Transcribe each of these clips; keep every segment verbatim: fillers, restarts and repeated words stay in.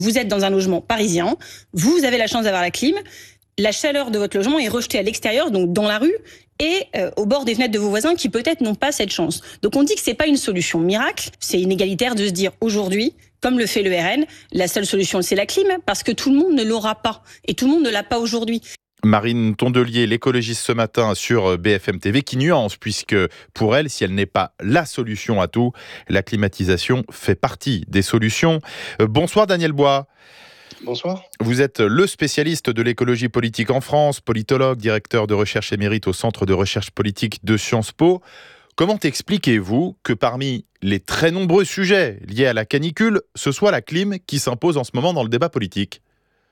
Vous êtes dans un logement parisien, vous avez la chance d'avoir la clim, la chaleur de votre logement est rejetée à l'extérieur, donc dans la rue, et euh, au bord des fenêtres de vos voisins qui peut-être n'ont pas cette chance. Donc on dit que c'est pas une solution miracle, c'est inégalitaire de se dire aujourd'hui, comme le fait le R N, la seule solution c'est la clim, parce que tout le monde ne l'aura pas, et tout le monde ne l'a pas aujourd'hui. Marine Tondelier, l'écologiste ce matin sur B F M T V, qui nuance, puisque pour elle, si elle n'est pas la solution à tout, la climatisation fait partie des solutions. Euh, bonsoir Daniel Bois. Bonsoir. Vous êtes le spécialiste de l'écologie politique en France, politologue, directeur de recherche émérite au Centre de recherche politique de Sciences Po. Comment expliquez-vous que parmi les très nombreux sujets liés à la canicule, ce soit la clim qui s'impose en ce moment dans le débat politique ?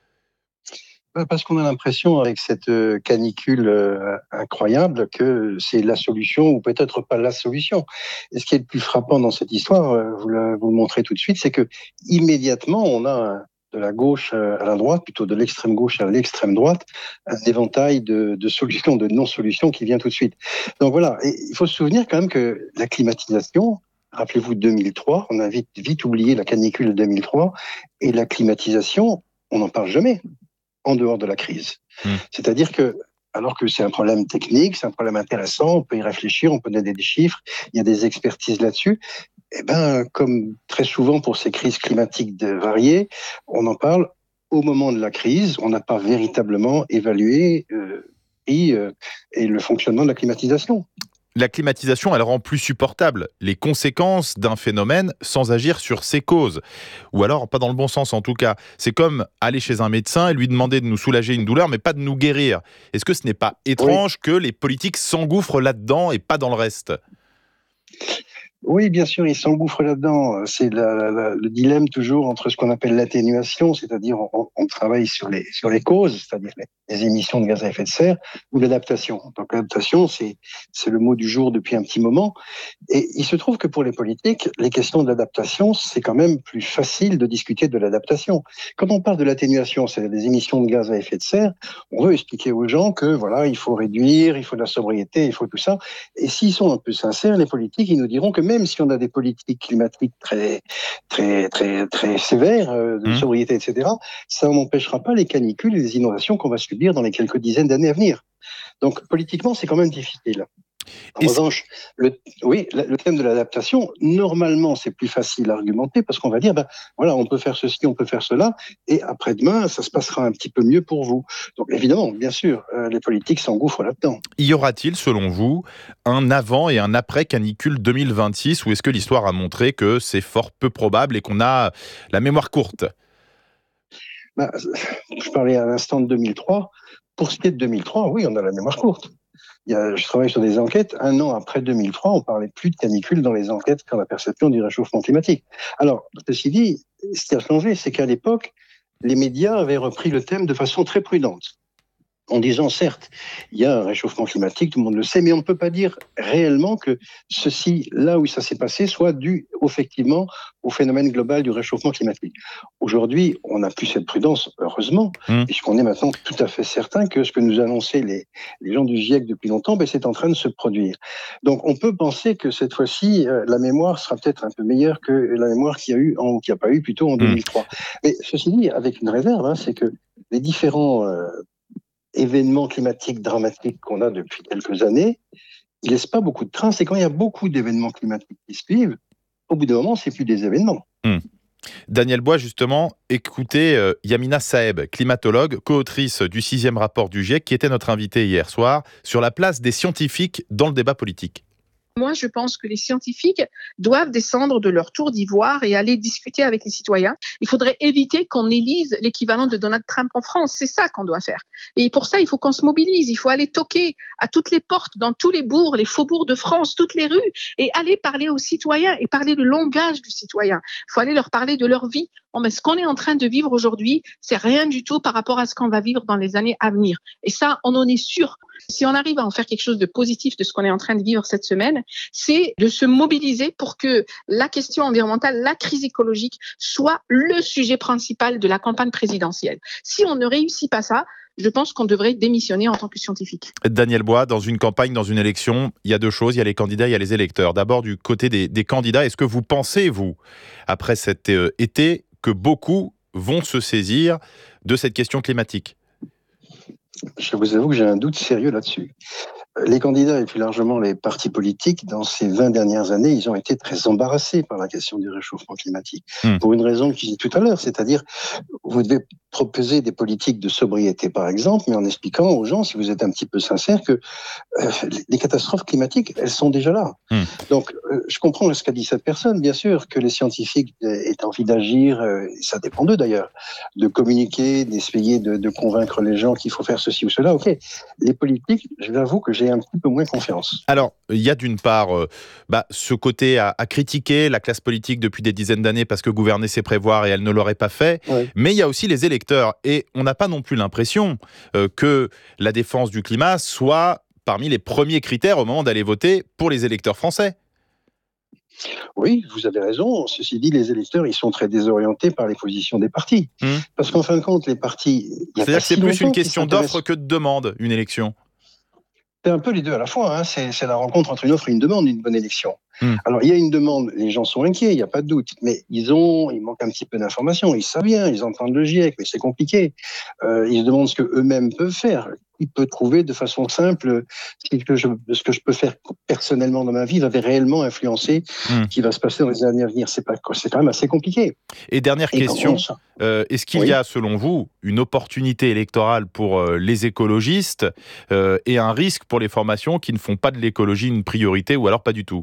Parce qu'on a l'impression, avec cette canicule euh, incroyable, que c'est la solution ou peut-être pas la solution. Et ce qui est le plus frappant dans cette histoire, euh, vous, le, vous le montrez tout de suite, c'est que immédiatement, on a un, de la gauche à la droite, plutôt de l'extrême gauche à l'extrême droite, un éventail de, de solutions, de non-solutions qui vient tout de suite. Donc voilà, et il faut se souvenir quand même que la climatisation, rappelez-vous deux mille trois, on a vite, vite oublié la canicule de deux mille trois, et la climatisation, on n'en parle jamais en dehors de la crise. Mmh. C'est-à-dire que, alors que c'est un problème technique, c'est un problème intéressant, on peut y réfléchir, on peut donner des chiffres, il y a des expertises là-dessus, eh ben, comme très souvent pour ces crises climatiques variées, on en parle au moment de la crise, on n'a pas véritablement évalué euh, et, euh, et le fonctionnement de la climatisation. La climatisation, elle rend plus supportable les conséquences d'un phénomène sans agir sur ses causes. Ou alors, pas dans le bon sens en tout cas. C'est comme aller chez un médecin et lui demander de nous soulager une douleur, mais pas de nous guérir. Est-ce que ce n'est pas étrange oui. que les politiques s'engouffrent là-dedans et pas dans le reste ? Oui, bien sûr, ils s'engouffrent là-dedans. C'est la, la, le dilemme toujours entre ce qu'on appelle l'atténuation, c'est-à-dire on, on travaille sur les, sur les causes, c'est-à-dire les, les émissions de gaz à effet de serre, ou l'adaptation. Donc l'adaptation, c'est, c'est le mot du jour depuis un petit moment. Et il se trouve que pour les politiques, les questions de l'adaptation, c'est quand même plus facile de discuter de l'adaptation. Quand on parle de l'atténuation, c'est-à-dire des émissions de gaz à effet de serre, on veut expliquer aux gens que voilà, il faut réduire, il faut de la sobriété, il faut tout ça. Et s'ils sont un peu sincères, les politiques, ils nous diront que même si on a des politiques climatiques très, très, très, très sévères, euh, de mmh. sobriété, et cetera, ça n'empêchera pas les canicules et les inondations qu'on va subir dans les quelques dizaines d'années à venir. Donc, politiquement, c'est quand même difficile. En et revanche, le, oui, le thème de l'adaptation, normalement, c'est plus facile à argumenter parce qu'on va dire, ben, voilà, on peut faire ceci, on peut faire cela, et après-demain, ça se passera un petit peu mieux pour vous. Donc, évidemment, bien sûr, euh, les politiques s'engouffrent là-dedans. Y aura-t-il, selon vous, un avant et un après canicule deux mille vingt-six, ou est-ce que l'histoire a montré que c'est fort peu probable et qu'on a la mémoire courte ? Ben, je parlais à l'instant de deux mille trois. Pour ce qui est de deux mille trois, oui, on a la mémoire courte. Il y a, je travaille sur des enquêtes. Un an après deux mille trois, on parlait plus de canicule dans les enquêtes sur la perception du réchauffement climatique. Alors, ceci dit, ce qui a changé, c'est qu'à l'époque, les médias avaient repris le thème de façon très prudente. En disant, certes, il y a un réchauffement climatique, tout le monde le sait, mais on ne peut pas dire réellement que ceci, là où ça s'est passé, soit dû effectivement au phénomène global du réchauffement climatique. Aujourd'hui, on n'a plus cette prudence, heureusement, mmh. puisqu'on est maintenant tout à fait certain que ce que nous annonçaient les, les gens du GIEC depuis longtemps, ben, c'est en train de se produire. Donc, on peut penser que cette fois-ci, euh, la mémoire sera peut-être un peu meilleure que la mémoire qu'il y a eu, en, qu'il n'y a pas eu plutôt en mmh. deux mille trois. Mais ceci dit, avec une réserve, hein, c'est que les différents euh, événements climatiques dramatiques qu'on a depuis quelques années, ils ne laissent pas beaucoup de traces. Et quand il y a beaucoup d'événements climatiques qui suivent, au bout d'un moment, c'est plus des événements. Mmh. Daniel Bois, justement, écoutez euh, Yamina Saeb, climatologue, co-autrice du sixième rapport du GIEC, qui était notre invitée hier soir, sur la place des scientifiques dans le débat politique. Moi, je pense que les scientifiques doivent descendre de leur tour d'ivoire et aller discuter avec les citoyens. Il faudrait éviter qu'on élise l'équivalent de Donald Trump en France. C'est ça qu'on doit faire. Et pour ça, il faut qu'on se mobilise. Il faut aller toquer à toutes les portes, dans tous les bourgs, les faubourgs de France, toutes les rues, et aller parler aux citoyens et parler le langage du citoyen. Il faut aller leur parler de leur vie. Bon, mais ce qu'on est en train de vivre aujourd'hui, c'est rien du tout par rapport à ce qu'on va vivre dans les années à venir. Et ça, on en est sûr. Si on arrive à en faire quelque chose de positif de ce qu'on est en train de vivre cette semaine, c'est de se mobiliser pour que la question environnementale, la crise écologique, soit le sujet principal de la campagne présidentielle. Si on ne réussit pas ça, je pense qu'on devrait démissionner en tant que scientifique. Daniel Bois, dans une campagne, dans une élection, il y a deux choses, il y a les candidats, il y a les électeurs. D'abord, du côté des, des candidats, est-ce que vous pensez, vous, après cet euh, été, que beaucoup vont se saisir de cette question climatique ? Je vous avoue que j'ai un doute sérieux là-dessus. Les candidats et plus largement les partis politiques, dans ces vingt dernières années, ils ont été très embarrassés par la question du réchauffement climatique. Mmh. Pour une raison que je disais tout à l'heure, c'est-à-dire, vous devez proposer des politiques de sobriété, par exemple, mais en expliquant aux gens, si vous êtes un petit peu sincère, que euh, les catastrophes climatiques, elles sont déjà là. Mmh. Donc, euh, je comprends ce qu'a dit cette personne, bien sûr, que les scientifiques aient envie d'agir, euh, ça dépend d'eux d'ailleurs, de communiquer, d'essayer de, de convaincre les gens qu'il faut faire ceci ou cela. Ok, les politiques, je l'avoue que j'ai un petit peu moins confiance. Alors, il y a d'une part euh, bah, ce côté à, à critiquer la classe politique depuis des dizaines d'années parce que gouverner c'est prévoir et elle ne l'aurait pas fait, oui. Mais il y a aussi les électeurs et on n'a pas non plus l'impression euh, que la défense du climat soit parmi les premiers critères au moment d'aller voter pour les électeurs français. Oui, vous avez raison. Ceci dit, les électeurs, ils sont très désorientés par les positions des partis. Mmh. Parce qu'en fin de compte, les partis... C'est-à-dire que c'est si plus une question d'offre que de demande, une élection. C'est un peu les deux à la fois. Hein. C'est, c'est la rencontre entre une offre et une demande, une bonne élection. Mmh. Alors, il y a une demande, les gens sont inquiets, il n'y a pas de doute. Mais ils ont, il manque un petit peu d'informations. Ils savent bien, ils entendent le GIEC, mais c'est compliqué. Euh, ils se demandent ce qu'eux-mêmes peuvent faire. Ils peuvent trouver de façon simple ce que je, ce que je peux faire personnellement dans ma vie va réellement influencer mmh. ce qui va se passer dans les années à venir. C'est, pas, c'est quand même assez compliqué. Et dernière et question, euh, est-ce qu'il oui. y a, selon vous, une opportunité électorale pour euh, les écologistes euh, et un risque pour les formations qui ne font pas de l'écologie une priorité ou alors pas du tout ?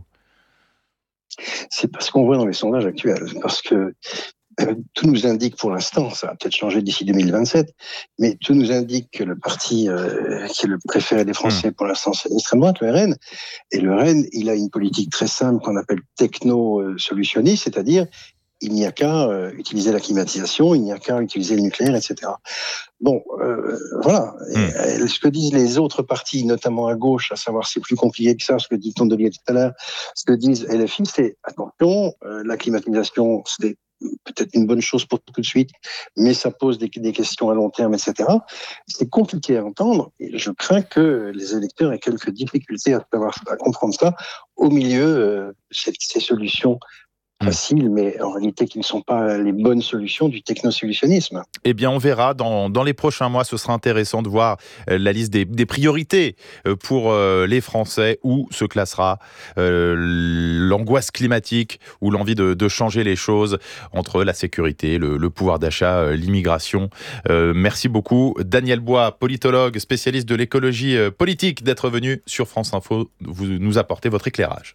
C'est parce qu'on voit dans les sondages actuels, parce que euh, tout nous indique pour l'instant, ça va peut-être changer d'ici deux mille vingt-sept, mais tout nous indique que le parti euh, qui est le préféré des Français mmh. pour l'instant, c'est l'extrême droite, le R N. Et le R N, il a une politique très simple qu'on appelle techno-solutionniste, c'est-à-dire il n'y a qu'à euh, utiliser la climatisation, il n'y a qu'à utiliser le nucléaire, et cetera. Bon, euh, voilà. Mmh. Et, ce que disent les autres partis, notamment à gauche, à savoir c'est plus compliqué que ça, ce que dit Tondelier tout à l'heure, ce que disent L F I, c'est attention, euh, la climatisation, c'est peut-être une bonne chose pour tout de suite, mais ça pose des, des questions à long terme, et cetera. C'est compliqué à entendre, et je crains que les électeurs aient quelques difficultés à, savoir, à comprendre ça au milieu euh, de ces, ces solutions faciles, mais en réalité qui ne sont pas les bonnes solutions du technosolutionnisme. Eh bien, on verra dans, dans les prochains mois. Ce sera intéressant de voir euh, la liste des, des priorités euh, pour euh, les Français, où se classera euh, l'angoisse climatique ou l'envie de, de changer les choses entre la sécurité, le, le pouvoir d'achat, euh, l'immigration. Euh, merci beaucoup, Daniel Bois, politologue, spécialiste de l'écologie euh, politique, d'être venu sur France Info, vous nous apporter votre éclairage.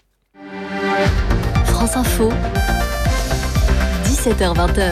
France Info, dix-sept heures vingt.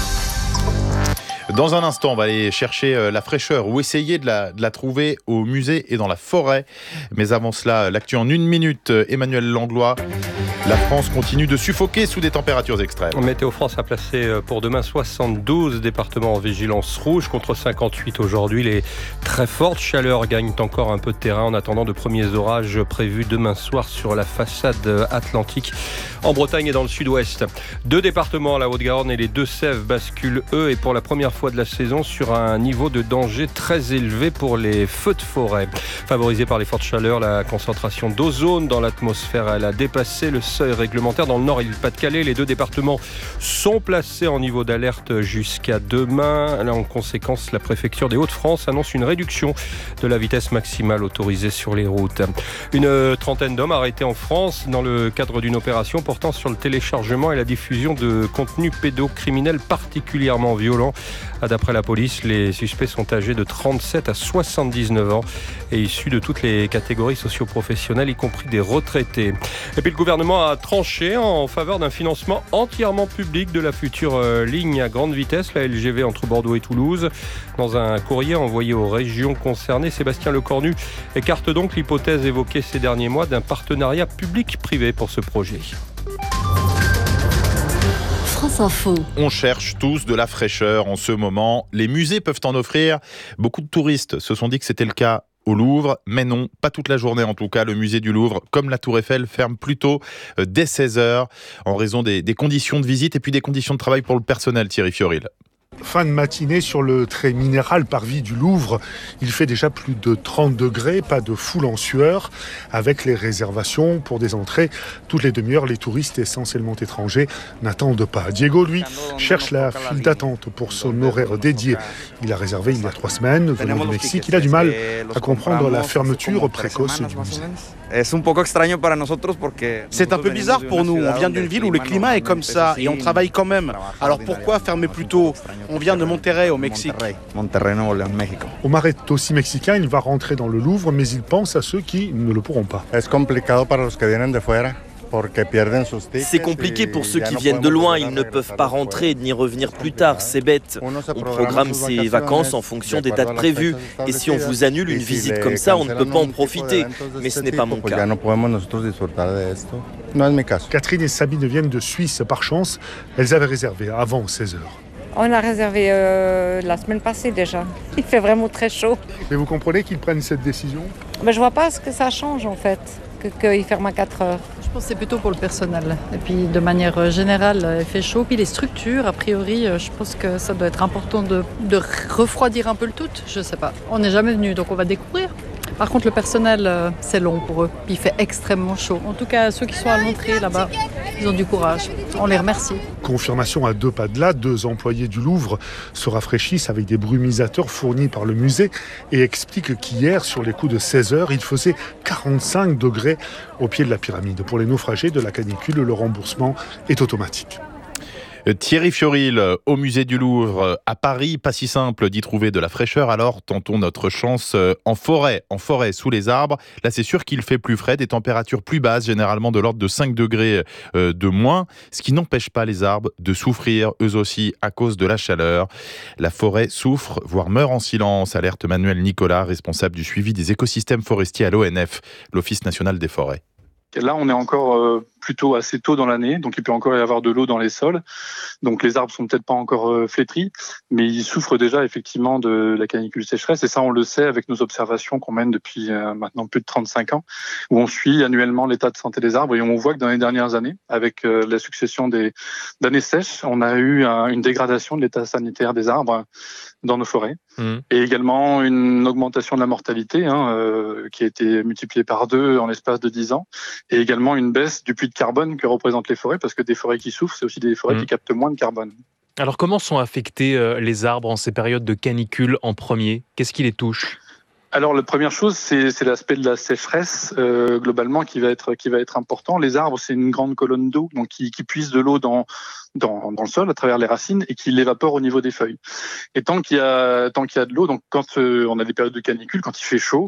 Dans un instant, on va aller chercher la fraîcheur ou essayer de la, de la trouver au musée et dans la forêt. Mais avant cela, l'actu en une minute, Emmanuel Langlois. La France continue de suffoquer sous des températures extrêmes. Météo France a placé pour demain soixante-douze départements en vigilance rouge contre cinquante-huit aujourd'hui. Les très fortes chaleurs gagnent encore un peu de terrain en attendant de premiers orages prévus demain soir sur la façade atlantique en Bretagne et dans le sud-ouest. Deux départements, la Haute-Garonne et les Deux-Sèvres, basculent eux et pour la première fois de la saison sur un niveau de danger très élevé pour les feux de forêt. Favorisée par les fortes chaleurs, la concentration d'ozone dans l'atmosphère, elle a dépassé le seuil réglementaire. Dans le Nord et le Pas-de-Calais, les deux départements sont placés en niveau d'alerte jusqu'à demain. Là, en conséquence, la préfecture des Hauts-de-France annonce une réduction de la vitesse maximale autorisée sur les routes. Une trentaine d'hommes arrêtés en France dans le cadre d'une opération portant sur le téléchargement et la diffusion de contenus pédocriminels particulièrement violents. D'après la police, les suspects sont âgés de trente-sept à soixante-dix-neuf ans et issus de toutes les catégories socio-professionnelles, y compris des retraités. Et puis le gouvernement a tranché en faveur d'un financement entièrement public de la future ligne à grande vitesse, la L G V entre Bordeaux et Toulouse. Dans un courrier envoyé aux régions concernées, Sébastien Lecornu écarte donc l'hypothèse évoquée ces derniers mois d'un partenariat public-privé pour ce projet. France Info. On cherche tous de la fraîcheur en ce moment. Les musées peuvent en offrir. Beaucoup de touristes se sont dit que c'était le cas au Louvre, mais non, pas toute la journée en tout cas. Le musée du Louvre, comme la Tour Eiffel, ferme plutôt dès seize heures en raison des, des conditions de visite et puis des conditions de travail pour le personnel, Thierry Fioril. Fin de matinée sur le trait minéral parvis du Louvre. Il fait déjà plus de trente degrés, pas de foule en sueur. Avec les réservations pour des entrées, toutes les demi-heures, les touristes essentiellement étrangers n'attendent pas. Diego, lui, cherche la file d'attente pour son horaire dédié. Il a réservé il y a trois semaines. Venant du Mexique, il a du mal à comprendre la fermeture précoce du musée. C'est un peu bizarre pour nous. On vient d'une ville où le climat est comme ça et on travaille quand même. Alors pourquoi fermer plus tôt ? On vient de Monterrey au Mexique. Omar est aussi mexicain, il va rentrer dans le Louvre, mais il pense à ceux qui ne le pourront pas. C'est compliqué pour ceux qui viennent de loin, ils ne peuvent pas rentrer ni revenir plus tard, c'est bête. On programme ses vacances en fonction des dates prévues et si on vous annule une visite comme ça, on ne peut pas en profiter, mais ce n'est pas mon cas. Catherine et Sabine viennent de Suisse, par chance, elles avaient réservé avant seize heures. On a réservé euh, la semaine passée déjà. Il fait vraiment très chaud. Mais vous comprenez qu'ils prennent cette décision ? Mais je vois pas ce que ça change en fait, qu'ils ferment à quatre heures. Je pense que c'est plutôt pour le personnel. Et puis de manière générale, il fait chaud. Puis les structures, a priori, je pense que ça doit être important de, de refroidir un peu le tout. Je sais pas. On n'est jamais venu, donc on va découvrir. Par contre, le personnel, c'est long pour eux. Puis il fait extrêmement chaud. En tout cas, ceux qui sont à l'entrée là-bas, ils ont du courage. On les remercie. Confirmation à deux pas de là, deux employés du Louvre se rafraîchissent avec des brumisateurs fournis par le musée et expliquent qu'hier, sur les coups de seize heures, il faisait quarante-cinq degrés au pied de la pyramide. Pour les naufragés de la canicule, le remboursement est automatique. Thierry Fioril, au musée du Louvre, à Paris, pas si simple d'y trouver de la fraîcheur, alors tentons notre chance en forêt, en forêt, sous les arbres. Là, c'est sûr qu'il fait plus frais, des températures plus basses, généralement de l'ordre de cinq degrés de moins, ce qui n'empêche pas les arbres de souffrir, eux aussi, à cause de la chaleur. La forêt souffre, voire meurt en silence, alerte Manuel Nicolas, responsable du suivi des écosystèmes forestiers à l'O N F, l'Office national des forêts. Là, on est encore euh, plutôt assez tôt dans l'année, donc il peut encore y avoir de l'eau dans les sols. Donc les arbres sont peut-être pas encore euh, flétris, mais ils souffrent déjà effectivement de la canicule sécheresse. Et ça, on le sait avec nos observations qu'on mène depuis euh, maintenant plus de trente-cinq ans, où on suit annuellement l'état de santé des arbres. Et on voit que dans les dernières années, avec euh, la succession des d'années sèches, on a eu un, une dégradation de l'état sanitaire des arbres dans nos forêts. Mmh. Et également une augmentation de la mortalité hein, euh, qui a été multipliée par deux en l'espace de dix ans. Et également une baisse du puits de carbone que représentent les forêts, parce que des forêts qui souffrent, c'est aussi des forêts mmh. qui captent moins de carbone. Alors comment sont affectés euh, les arbres en ces périodes de canicule en premier ? Qu'est-ce qui les touche ? Alors la première chose, c'est, c'est l'aspect de la sécheresse euh, globalement qui va être qui va être important. Les arbres, c'est une grande colonne d'eau, donc qui, qui puise de l'eau dans dans dans le sol à travers les racines et qui l'évapore au niveau des feuilles. Et tant qu'il y a tant qu'il y a de l'eau, donc quand euh, on a des périodes de canicule, quand il fait chaud,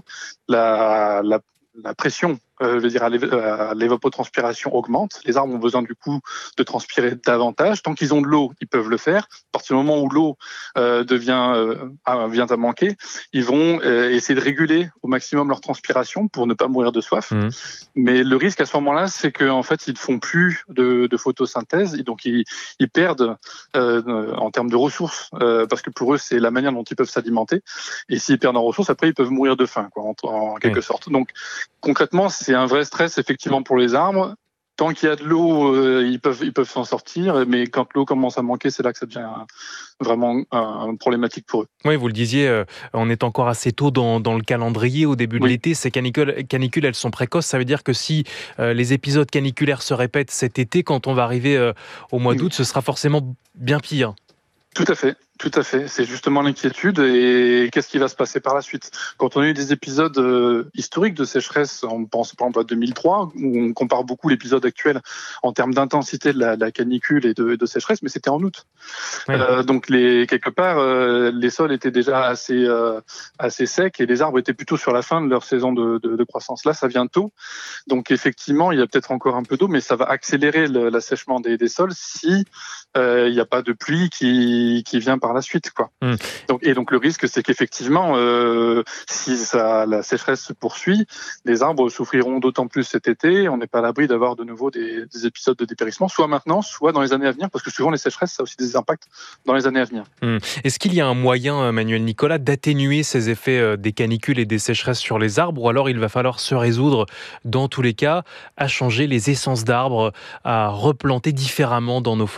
la la la pression euh, veut dire à, l'év- à l'évapotranspiration augmente. Les arbres ont besoin du coup de transpirer davantage. Tant qu'ils ont de l'eau, ils peuvent le faire. À partir du moment où l'eau euh, devient euh, vient à manquer, ils vont euh, essayer de réguler au maximum leur transpiration pour ne pas mourir de soif. Mmh. Mais le risque à ce moment-là, c'est qu'en fait, ils ne font plus de, de photosynthèse, et donc ils, ils perdent euh, en termes de ressources, euh, parce que pour eux, c'est la manière dont ils peuvent s'alimenter. Et s'ils perdent en ressources, après, ils peuvent mourir de faim, quoi, en, en quelque mmh. sorte. Donc concrètement, c'est un vrai stress effectivement pour les arbres. Tant qu'il y a de l'eau, euh, ils peuvent ils peuvent s'en sortir, mais quand l'eau commence à manquer, c'est là que ça devient un, vraiment un, un problématique pour eux. Oui, vous le disiez, euh, on est encore assez tôt dans, dans le calendrier au début de oui. l'été. Ces canicules, canicules, elles sont précoces. Ça veut dire que si euh, les épisodes caniculaires se répètent cet été, quand on va arriver euh, au mois d'août, ce sera forcément bien pire. Tout à fait. Tout à fait, c'est justement l'inquiétude. Et qu'est-ce qui va se passer par la suite ? Quand on a eu des épisodes euh, historiques de sécheresse, on pense par exemple à deux mille trois, où on compare beaucoup l'épisode actuel en termes d'intensité de la, de la canicule et de, de sécheresse, mais c'était en août. Oui. Euh, donc les, quelque part, euh, les sols étaient déjà assez, euh, assez secs et les arbres étaient plutôt sur la fin de leur saison de, de, de croissance. Là, ça vient tôt. Donc effectivement, il y a peut-être encore un peu d'eau, mais ça va accélérer le, l'assèchement des, des sols si euh, il n'y a pas de pluie qui, qui vient par par la suite, quoi. Mmh. Donc, et donc le risque, c'est qu'effectivement, euh, si ça, la sécheresse se poursuit, les arbres souffriront d'autant plus cet été. On n'est pas à l'abri d'avoir de nouveau des, des épisodes de dépérissement, soit maintenant, soit dans les années à venir, parce que souvent les sécheresses, ça a aussi des impacts dans les années à venir. Mmh. Est-ce qu'il y a un moyen, Manuel Nicolas, d'atténuer ces effets des canicules et des sécheresses sur les arbres, ou alors il va falloir se résoudre, dans tous les cas, à changer les essences d'arbres, à replanter différemment dans nos forêts ?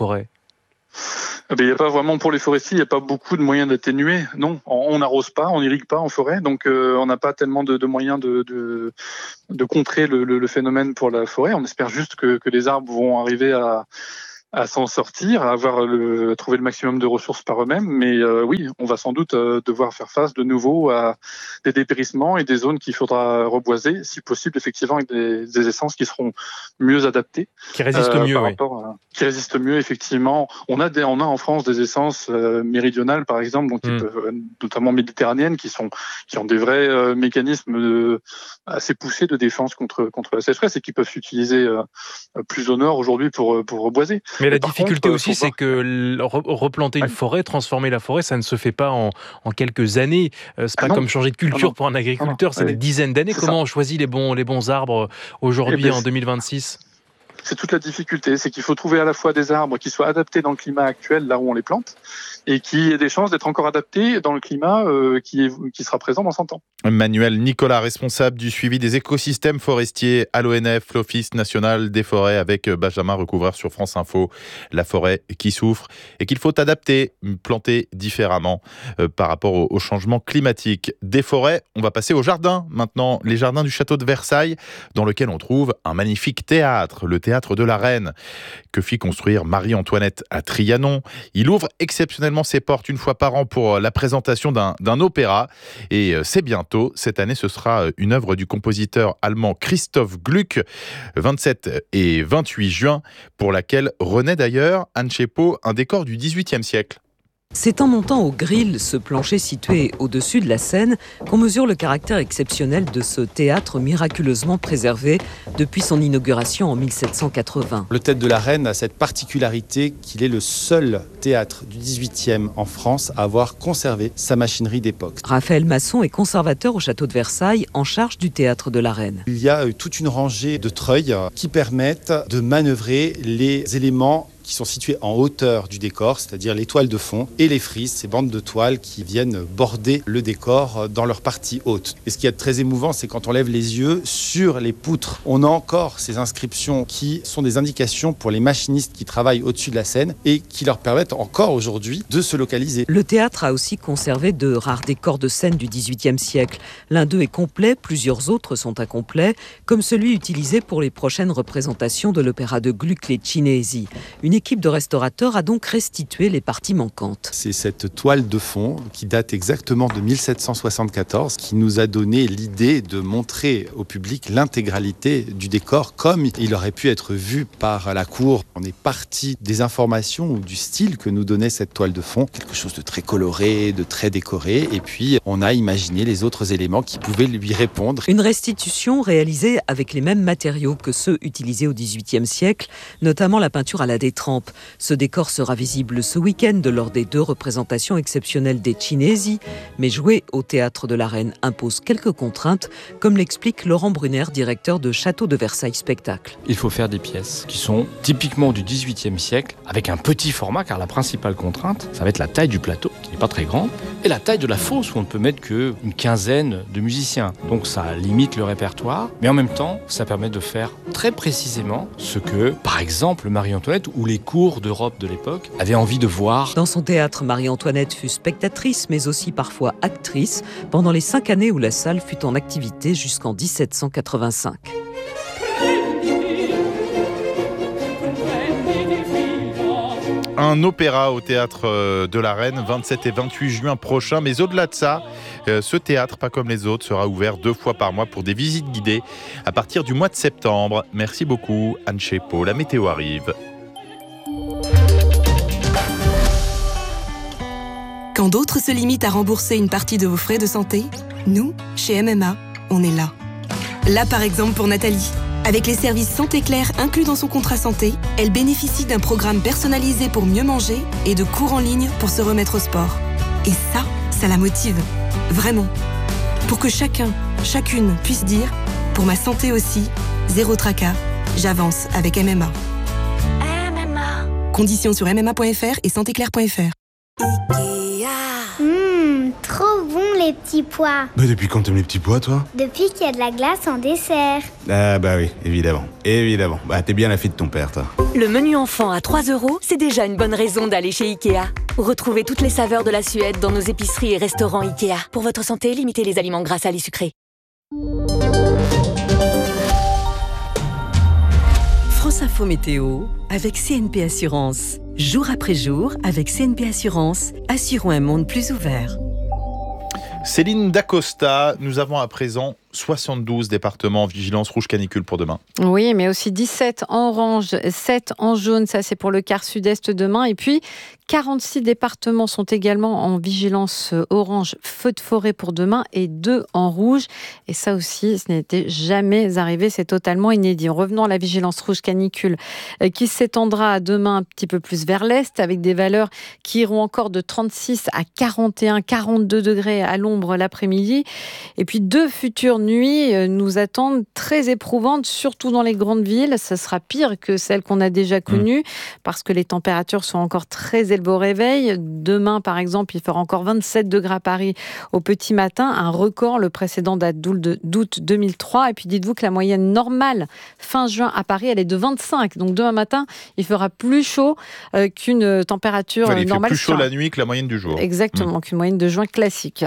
Il n'y a pas vraiment, pour les forestiers, il n'y a pas beaucoup de moyens d'atténuer. Non, on n'arrose pas, on n'irrigue pas en forêt, donc euh, on n'a pas tellement de, de moyens de, de, de contrer le, le, le phénomène pour la forêt. On espère juste que, que les arbres vont arriver à, à s'en sortir, à avoir le, à trouver le maximum de ressources par eux-mêmes. Mais euh, oui, on va sans doute euh, devoir faire face de nouveau à des dépérissements et des zones qu'il faudra reboiser, si possible, effectivement, avec des, des essences qui seront mieux adaptées. Qui résistent euh, mieux, oui. À, qui résistent mieux, effectivement. On a, des, on a en France des essences euh, méridionales, par exemple, donc, qui mm. peuvent, notamment méditerranéennes, qui, sont, qui ont des vrais euh, mécanismes de, assez poussés de défense contre, contre la sécheresse et qui peuvent s'utiliser euh, plus au nord aujourd'hui pour, pour reboiser. Mais la difficulté contre, aussi, c'est que replanter une forêt, transformer la forêt, ça ne se fait pas en, en quelques années. C'est pas ah comme changer de culture ah pour un agriculteur, c'est oui. des dizaines d'années. Comment ça. on choisit les bons, les bons arbres aujourd'hui, eh bien, en deux mille vingt-six ? C'est toute la difficulté, c'est qu'il faut trouver à la fois des arbres qui soient adaptés dans le climat actuel, là où on les plante, et qui aient des chances d'être encore adaptés dans le climat euh, qui, est, qui sera présent dans cent ans. Manuel Nicolas, responsable du suivi des écosystèmes forestiers à l'O N F, l'Office national des forêts, avec Benjamin Recouvreur sur France Info. La forêt qui souffre et qu'il faut adapter, planter différemment euh, par rapport au, au changement climatique. Des forêts, on va passer aux jardins maintenant, les jardins du château de Versailles, dans lequel on trouve un magnifique théâtre, le théâtre de la Reine, que fit construire Marie-Antoinette à Trianon. Il ouvre exceptionnellement ses portes une fois par an pour la présentation d'un, d'un opéra. Et c'est bientôt. Cette année, ce sera une œuvre du compositeur allemand Christoph Gluck, vingt-sept et vingt-huit juin, pour laquelle renaît d'ailleurs, Anne Chepot, un décor du dix-huitième siècle. C'est en montant au grill, ce plancher situé au-dessus de la scène, qu'on mesure le caractère exceptionnel de ce théâtre miraculeusement préservé depuis son inauguration en mille sept cent quatre-vingts. Le Théâtre de la Reine a cette particularité qu'il est le seul théâtre du dix-huitième en France à avoir conservé sa machinerie d'époque. Raphaël Masson est conservateur au château de Versailles, en charge du Théâtre de la Reine. Il y a toute une rangée de treuils qui permettent de manœuvrer les éléments qui sont situés en hauteur du décor, c'est-à-dire les toiles de fond et les frises, ces bandes de toiles qui viennent border le décor dans leur partie haute. Et ce qui est très émouvant, c'est quand on lève les yeux sur les poutres, on a encore ces inscriptions qui sont des indications pour les machinistes qui travaillent au-dessus de la scène et qui leur permettent encore aujourd'hui de se localiser. Le théâtre a aussi conservé de rares décors de scène du dix-huitième siècle. L'un d'eux est complet, plusieurs autres sont incomplets, comme celui utilisé pour les prochaines représentations de l'opéra de Gluck, les Cinesi. Une L'équipe de restaurateurs a donc restitué les parties manquantes. C'est cette toile de fond qui date exactement de mille sept cent soixante-quatorze qui nous a donné l'idée de montrer au public l'intégralité du décor comme il aurait pu être vu par la cour. On est parti des informations ou du style que nous donnait cette toile de fond, quelque chose de très coloré, de très décoré, et puis on a imaginé les autres éléments qui pouvaient lui répondre. Une restitution réalisée avec les mêmes matériaux que ceux utilisés au dix-huitième siècle, notamment la peinture à la détrempe. Ce décor sera visible ce week-end lors des deux représentations exceptionnelles des Cinesi, mais jouer au Théâtre de la Reine impose quelques contraintes, comme l'explique Laurent Brunner, directeur de Château de Versailles Spectacle. Il faut faire des pièces qui sont typiquement du dix-huitième siècle, avec un petit format, car la principale contrainte, ça va être la taille du plateau, qui n'est pas très grand, et la taille de la fosse, où on ne peut mettre qu'une quinzaine de musiciens. Donc ça limite le répertoire, mais en même temps, ça permet de faire très précisément ce que, par exemple, Marie-Antoinette ou les cours d'Europe de l'époque avaient envie de voir. Dans son théâtre, Marie-Antoinette fut spectatrice, mais aussi parfois actrice, pendant les cinq années où la salle fut en activité jusqu'en dix-sept cent quatre-vingt-cinq. Un opéra au Théâtre de la Reine, vingt-sept et vingt-huit juin prochain. Mais au-delà de ça, ce théâtre, pas comme les autres, sera ouvert deux fois par mois pour des visites guidées à partir du mois de septembre. Merci beaucoup, Anne Chepot. La météo arrive. Quand d'autres se limitent à rembourser une partie de vos frais de santé, nous, chez M M A, on est là. Là, par exemple, pour Nathalie. Avec les services Santé Claire inclus dans son contrat santé, elle bénéficie d'un programme personnalisé pour mieux manger et de cours en ligne pour se remettre au sport. Et ça, ça la motive. Vraiment. Pour que chacun, chacune puisse dire « Pour ma santé aussi, zéro tracas, j'avance avec M M A ». M M A. Conditions sur m m a point f r et santé claire point f r. Mmh, trop bon les les petits pois. Bah depuis quand t'aimes les petits pois, toi? Depuis qu'il y a de la glace en dessert. Ah bah oui, évidemment. Évidemment. Bah t'es bien la fille de ton père, toi. Le menu enfant à trois euros, c'est déjà une bonne raison d'aller chez Ikea. Retrouvez toutes les saveurs de la Suède dans nos épiceries et restaurants Ikea. Pour votre santé, limitez les aliments gras, salés, sucrés. France Info Météo avec C N P Assurance. Jour après jour, avec C N P Assurance, assurons un monde plus ouvert. Céline Dacosta, nous avons à présent soixante-douze départements en vigilance rouge canicule pour demain. Oui, mais aussi dix-sept en orange, sept en jaune, ça c'est pour le quart sud-est demain. Et puis, quarante-six départements sont également en vigilance orange feu de forêt pour demain et deux en rouge. Et ça aussi, ce n'était jamais arrivé, c'est totalement inédit. Revenons à la vigilance rouge canicule qui s'étendra à demain un petit peu plus vers l'est avec des valeurs qui iront encore de trente-six à quarante et un, quarante-deux degrés à l'ombre l'après-midi. Et puis, deux futures nuits nous attendent très éprouvantes, surtout dans les grandes villes. Ce sera pire que celles qu'on a déjà connues, mmh. parce que les températures sont encore très élevées au réveil. Demain, par exemple, il fera encore vingt-sept degrés à Paris au petit matin, un record. Le précédent date d'août deux mille trois. Et puis, dites-vous que la moyenne normale fin juin à Paris, elle est de vingt-cinq. Donc, demain matin, il fera plus chaud euh, qu'une température ouais, il normale. Il fait plus chaud la nuit que la moyenne du jour. Exactement, mmh. qu'une moyenne de juin classique.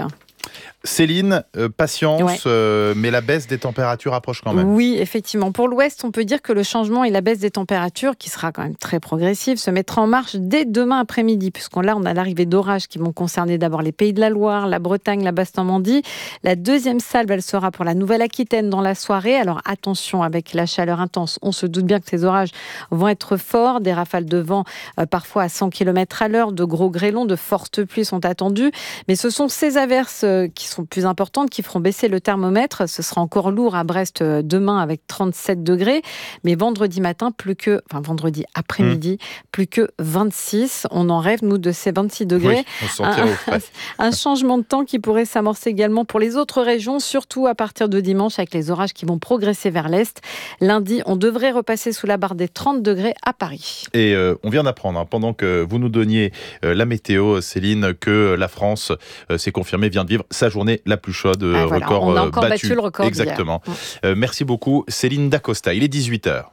Céline, euh, patience, ouais. euh, mais la baisse des températures approche quand même. Oui, effectivement. Pour l'Ouest, on peut dire que le changement et la baisse des températures, qui sera quand même très progressive, se mettra en marche dès demain après-midi, puisqu'on là, on a l'arrivée d'orages qui vont concerner d'abord les Pays de la Loire, la Bretagne, la Basse-Normandie. La deuxième salve, elle sera pour la Nouvelle-Aquitaine dans la soirée. Alors attention, avec la chaleur intense, on se doute bien que ces orages vont être forts. Des rafales de vent, euh, parfois à cent kilomètres à l'heure, de gros grêlons, de fortes pluies sont attendues. Mais ce sont ces averses euh, qui sont plus importantes, qui feront baisser le thermomètre. Ce sera encore lourd à Brest demain avec trente-sept degrés, mais vendredi matin, plus que, enfin vendredi après-midi, mmh. plus que vingt-six. On en rêve, nous, de ces vingt-six degrés. Oui, on se sentira au frais. Un changement de temps qui pourrait s'amorcer également pour les autres régions, surtout à partir de dimanche avec les orages qui vont progresser vers l'est. Lundi, on devrait repasser sous la barre des trente degrés à Paris. Et euh, on vient d'apprendre, hein, pendant que vous nous donniez euh, la météo, Céline, que la France, euh, c'est confirmé, vient de vivre sa journée la plus chaude, ah, voilà. record on a encore battu. battu le record Exactement. Euh, merci beaucoup, Céline Dacosta. Il est dix-huit heures.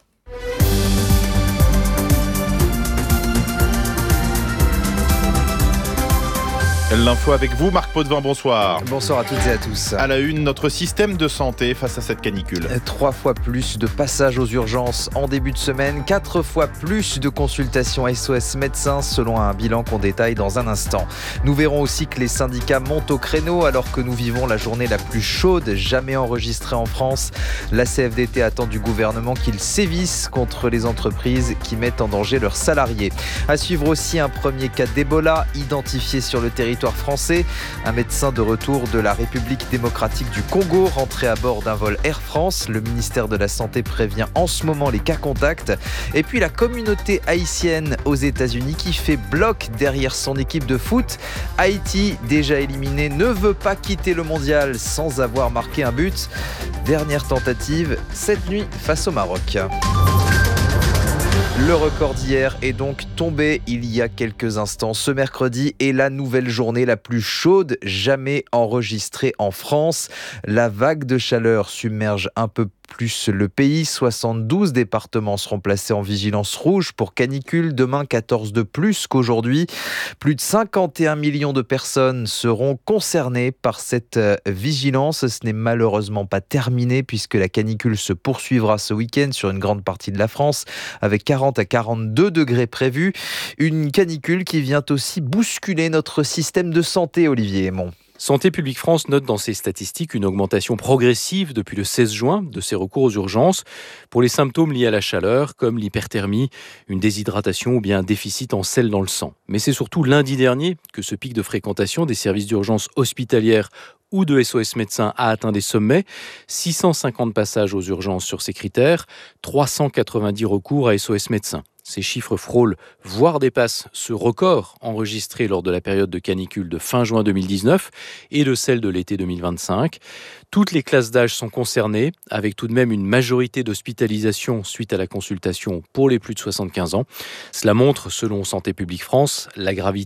L'info avec vous, Marc Potvin, bonsoir. Bonsoir à toutes et à tous. À la une, notre système de santé face à cette canicule. Trois fois plus de passages aux urgences en début de semaine, quatre fois plus de consultations S O S médecins selon un bilan qu'on détaille dans un instant. Nous verrons aussi que les syndicats montent au créneau alors que nous vivons la journée la plus chaude jamais enregistrée en France. La C F D T attend du gouvernement qu'il sévisse contre les entreprises qui mettent en danger leurs salariés. À suivre aussi un premier cas d'Ebola identifié sur le territoire français. Un médecin de retour de la République démocratique du Congo rentré à bord d'un vol Air France. Le ministère de la Santé prévient en ce moment les cas contacts. Et puis la communauté haïtienne aux États-Unis qui fait bloc derrière son équipe de foot. Haïti, déjà éliminé, ne veut pas quitter le mondial sans avoir marqué un but. Dernière tentative cette nuit face au Maroc. Le record d'hier est donc tombé il y a quelques instants. Ce mercredi est la nouvelle journée la plus chaude jamais enregistrée en France. La vague de chaleur submerge un peu plus le pays. soixante-douze départements seront placés en vigilance rouge pour canicule. Demain, quatorze de plus qu'aujourd'hui. Plus de cinquante et un millions de personnes seront concernées par cette vigilance. Ce n'est malheureusement pas terminé puisque la canicule se poursuivra ce week-end sur une grande partie de la France avec quarante à quarante-deux degrés prévus. Une canicule qui vient aussi bousculer notre système de santé, Olivier Aymon. Santé publique France note dans ses statistiques une augmentation progressive depuis le seize juin de ces recours aux urgences pour les symptômes liés à la chaleur comme l'hyperthermie, une déshydratation ou bien un déficit en sel dans le sang. Mais c'est surtout lundi dernier que ce pic de fréquentation des services d'urgence hospitalières ou de S O S médecins a atteint des sommets. six cent cinquante passages aux urgences sur ces critères, trois cent quatre-vingt-dix recours à S O S médecins. Ces chiffres frôlent, voire dépassent ce record enregistré lors de la période de canicule de fin juin deux mille dix-neuf et de celle de l'été deux mille vingt-cinq. Toutes les classes d'âge sont concernées, avec tout de même une majorité d'hospitalisations suite à la consultation pour les plus de soixante-quinze ans. Cela montre, selon Santé publique France, la gravité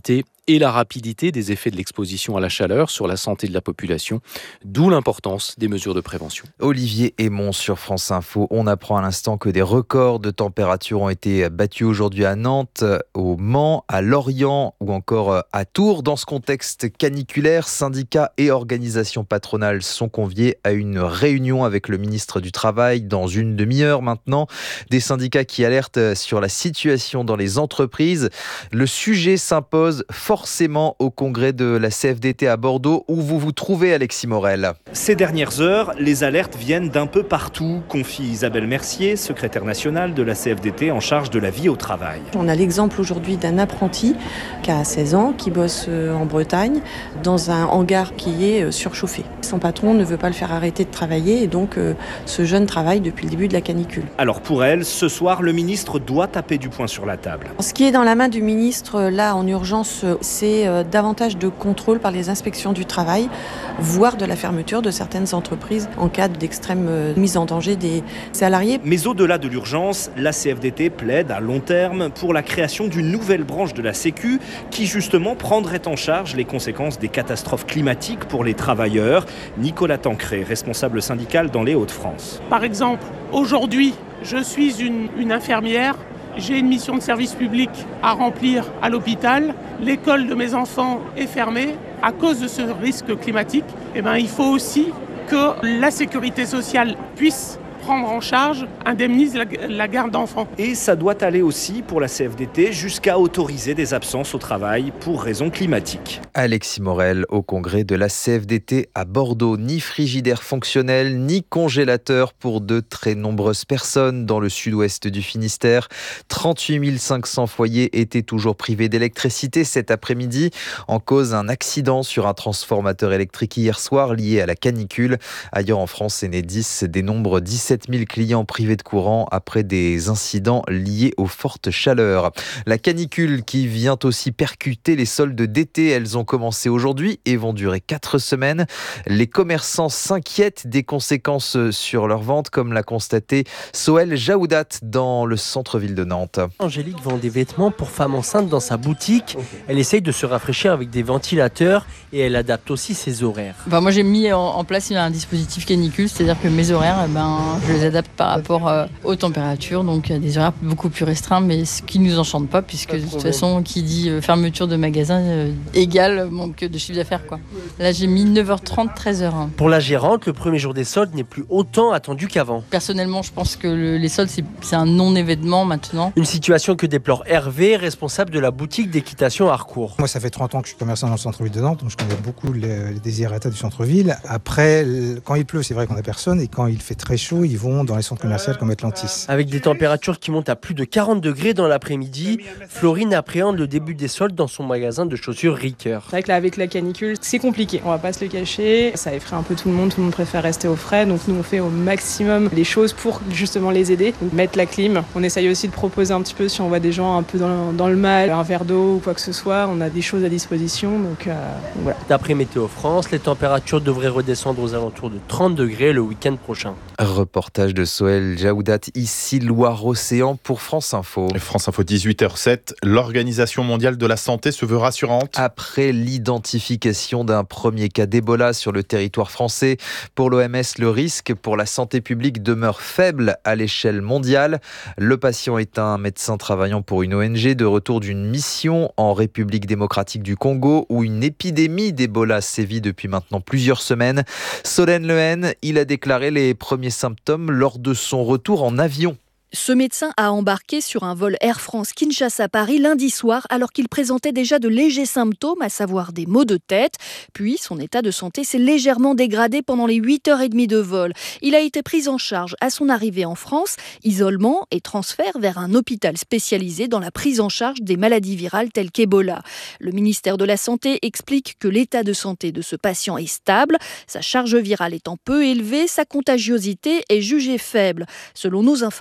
et la rapidité des effets de l'exposition à la chaleur sur la santé de la population, d'où l'importance des mesures de prévention. Olivier Aymon sur France Info. On apprend à l'instant que des records de température ont été battus aujourd'hui à Nantes, au Mans, à Lorient ou encore à Tours. Dans ce contexte caniculaire, syndicats et organisations patronales sont conviés à une réunion avec le ministre du Travail dans une demi-heure maintenant. Des syndicats qui alertent sur la situation dans les entreprises. Le sujet s'impose forcément au congrès de la C F D T à Bordeaux où vous vous trouvez, Alexis Morel. Ces dernières heures, les alertes viennent d'un peu partout, confie Isabelle Mercier, secrétaire nationale de la C F D T en charge de la vie au travail. On a l'exemple aujourd'hui d'un apprenti qui a seize ans, qui bosse en Bretagne dans un hangar qui est surchauffé. Son patron ne veut pas le faire arrêter de travailler et donc ce jeune travaille depuis le début de la canicule. Alors pour elle, ce soir, le ministre doit taper du poing sur la table. Ce qui est dans la main du ministre, là, en urgence, c'est davantage de contrôle par les inspections du travail, voire de la fermeture de certaines entreprises en cas d'extrême mise en danger des salariés. Mais au-delà de l'urgence, la C F D T plaide à long terme pour la création d'une nouvelle branche de la Sécu qui justement prendrait en charge les conséquences des catastrophes climatiques pour les travailleurs. Nicolas Tancré, responsable syndical dans les Hauts-de-France. Par exemple, aujourd'hui, je suis une, une infirmière. J'ai une mission de service public à remplir à l'hôpital. L'école de mes enfants est fermée à cause de ce risque climatique. Eh ben, il faut aussi que la sécurité sociale puisse prendre en charge, indemnise la, la garde d'enfants. Et ça doit aller aussi pour la C F D T jusqu'à autoriser des absences au travail pour raisons climatiques. Alexis Morel au congrès de la C F D T à Bordeaux. Ni frigidaire fonctionnel, ni congélateur pour de très nombreuses personnes dans le sud-ouest du Finistère. trente-huit mille cinq cents foyers étaient toujours privés d'électricité cet après-midi. En cause, un accident sur un transformateur électrique hier soir lié à la canicule. Ailleurs en France, Enedis dénombre dix-sept mille clients privés de courant après des incidents liés aux fortes chaleurs. La canicule qui vient aussi percuter les soldes d'été, elles ont commencé aujourd'hui et vont durer quatre semaines. Les commerçants s'inquiètent des conséquences sur leurs ventes, comme l'a constaté Sohel Jaoudat dans le centre-ville de Nantes. Angélique vend des vêtements pour femmes enceintes dans sa boutique. Elle essaye de se rafraîchir avec des ventilateurs et elle adapte aussi ses horaires. Enfin, moi j'ai mis en, en place un dispositif canicule, c'est-à-dire que mes horaires, eh ben, je les adapte par rapport euh, aux températures, donc euh, des horaires beaucoup plus restreints, mais ce qui ne nous enchante pas, puisque de toute façon, qui dit euh, fermeture de magasin euh, égale manque de chiffre d'affaires, quoi. Là, j'ai mis neuf heures trente, treize heures. Hein. Pour la gérante, le premier jour des soldes n'est plus autant attendu qu'avant. Personnellement, je pense que le, les soldes, c'est, c'est un non-événement maintenant. Une situation que déplore Hervé, responsable de la boutique d'équitation à Harcourt. Moi, ça fait trente ans que je suis commerçant dans le centre-ville de Nantes, donc je connais beaucoup les, les désirata du centre-ville. Après, quand il pleut, c'est vrai qu'on n'a personne, et quand il fait très chaud, ils vont dans les centres commerciaux comme Atlantis. Avec des températures qui montent à plus de quarante degrés dans l'après-midi, Florine appréhende le début des soldes dans son magasin de chaussures Ricoeur. C'est vrai que là, avec la canicule, c'est compliqué, on va pas se le cacher. Ça effraie un peu tout le monde, tout le monde préfère rester au frais, donc nous on fait au maximum les choses pour justement les aider. Donc, mettre la clim, on essaye aussi de proposer un petit peu si on voit des gens un peu dans le, dans le mal, un verre d'eau ou quoi que ce soit, on a des choses à disposition, donc euh, voilà. D'après Météo France, les températures devraient redescendre aux alentours de trente degrés le week-end prochain. Reportage de Sohel Jaoudat, ici Loire-Océan pour France Info. France Info, dix-huit heures zéro sept. L'Organisation mondiale de la santé se veut rassurante. Après l'identification d'un premier cas d'Ebola sur le territoire français, pour l'O M S, le risque pour la santé publique demeure faible à l'échelle mondiale. Le patient est un médecin travaillant pour une O N G de retour d'une mission en République démocratique du Congo où une épidémie d'Ebola sévit depuis maintenant plusieurs semaines. Solène Lehen, il a déclaré les premiers symptômes lors de son retour en avion. Ce médecin a embarqué sur un vol Air France Kinshasa-Paris lundi soir alors qu'il présentait déjà de légers symptômes, à savoir des maux de tête. Puis son état de santé s'est légèrement dégradé pendant les huit heures trente de vol. Il a été pris en charge à son arrivée en France, isolement et transfert vers un hôpital spécialisé dans la prise en charge des maladies virales telles qu'Ebola. Le ministère de la Santé explique que l'état de santé de ce patient est stable, sa charge virale étant peu élevée, sa contagiosité est jugée faible. Selon nos informations,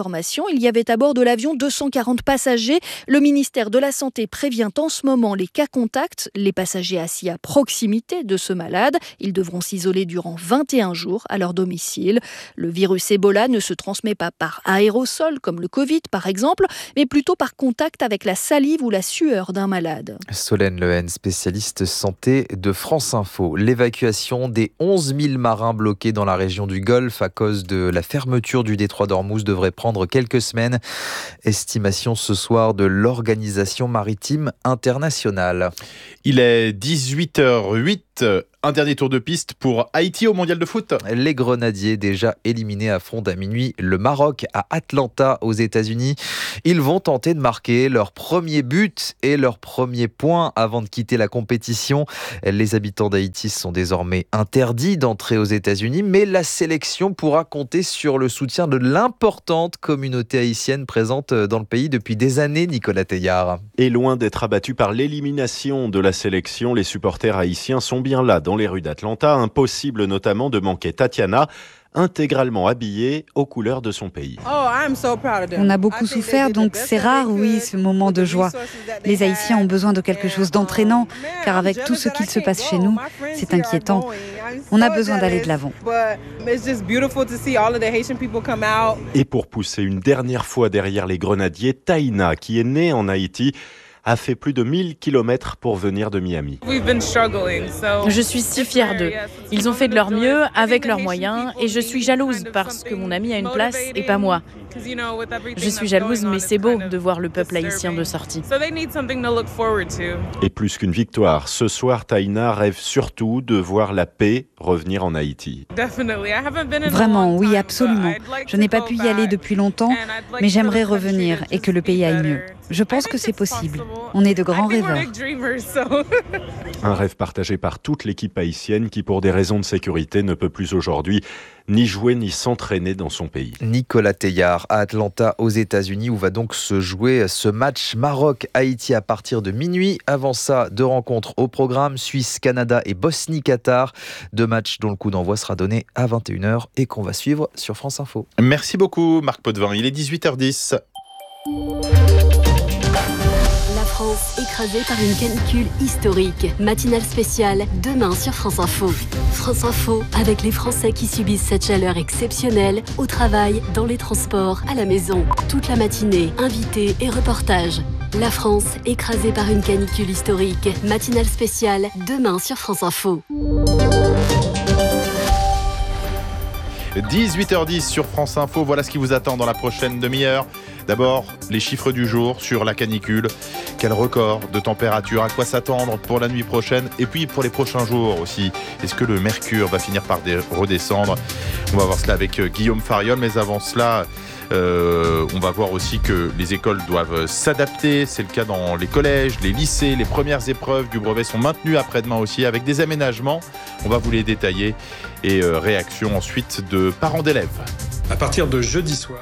contamination. Il y avait à bord de l'avion deux cent quarante passagers. Le ministère de la Santé prévient en ce moment les cas contacts, les passagers assis à proximité de ce malade. Ils devront s'isoler durant vingt et un jours à leur domicile. Le virus Ebola ne se transmet pas par aérosol, comme le Covid par exemple, mais plutôt par contact avec la salive ou la sueur d'un malade. Solène Lehen, spécialiste santé de France Info. L'évacuation des onze mille marins bloqués dans la région du Golfe à cause de la fermeture du détroit d'Ormuz devrait prendre quelques semaines. Estimation ce soir de l'Organisation maritime internationale. Il est dix-huit heures huit. Un dernier tour de piste pour Haïti au mondial de foot. Les Grenadiers, déjà éliminés, affrontent à minuit le Maroc à Atlanta aux États-Unis. Ils vont tenter de marquer leur premier but et leur premier point avant de quitter la compétition. Les habitants d'Haïti sont désormais interdits d'entrer aux États-Unis, mais la sélection pourra compter sur le soutien de l'importante communauté haïtienne présente dans le pays depuis des années, Nicolas Teillard. Et loin d'être abattus par l'élimination de la sélection, les supporters haïtiens sont bien là dans les rues d'Atlanta. Impossible notamment de manquer Tatiana, intégralement habillée aux couleurs de son pays. On a beaucoup souffert, donc c'est rare, oui, ce moment de joie. Les Haïtiens ont besoin de quelque chose d'entraînant, car avec tout ce qu'il se passe chez nous, c'est inquiétant. On a besoin d'aller de l'avant. Et pour pousser une dernière fois derrière les Grenadiers, Taïna, qui est née en Haïti, a fait plus de mille kilomètres pour venir de Miami. Je suis si fière d'eux. Ils ont fait de leur mieux avec leurs moyens et je suis jalouse parce que mon ami a une place et pas moi. Je suis jalouse, mais c'est beau de voir le peuple haïtien de sortie. Et plus qu'une victoire, ce soir, Taïna rêve surtout de voir la paix revenir en Haïti. Vraiment, oui, absolument. Je n'ai pas pu y aller depuis longtemps, mais j'aimerais revenir et que le pays aille mieux. Je pense que c'est possible. On est de grands rêveurs. Un rêve partagé par toute l'équipe haïtienne qui, pour des raisons de sécurité, ne peut plus aujourd'hui ni jouer ni s'entraîner dans son pays. Nicolas Teillard à Atlanta aux États-Unis où va donc se jouer ce match Maroc-Haïti à partir de minuit. Avant ça, deux rencontres au programme, Suisse-Canada et Bosnie-Qatar. Deux matchs dont le coup d'envoi sera donné à vingt et une heures et qu'on va suivre sur France Info. Merci beaucoup Marc Potvin, il est dix-huit heures dix. La France écrasée par une canicule historique. Matinale spéciale demain sur France Info. France Info avec les Français qui subissent cette chaleur exceptionnelle au travail, dans les transports, à la maison. Toute la matinée, invités et reportages. La France écrasée par une canicule historique. Matinale spéciale demain sur France Info. dix-huit heures dix sur France Info, voilà ce qui vous attend dans la prochaine demi-heure. D'abord, les chiffres du jour sur la canicule. Quel record de température, à quoi s'attendre pour la nuit prochaine et puis pour les prochains jours aussi. Est-ce que le mercure va finir par redescendre? On va voir cela avec Guillaume Fariol, mais avant cela, euh, on va voir aussi que les écoles doivent s'adapter. C'est le cas dans les collèges, les lycées. Les premières épreuves du brevet sont maintenues après-demain aussi avec des aménagements. On va vous les détailler et euh, réaction ensuite de parents d'élèves. À partir de jeudi soir.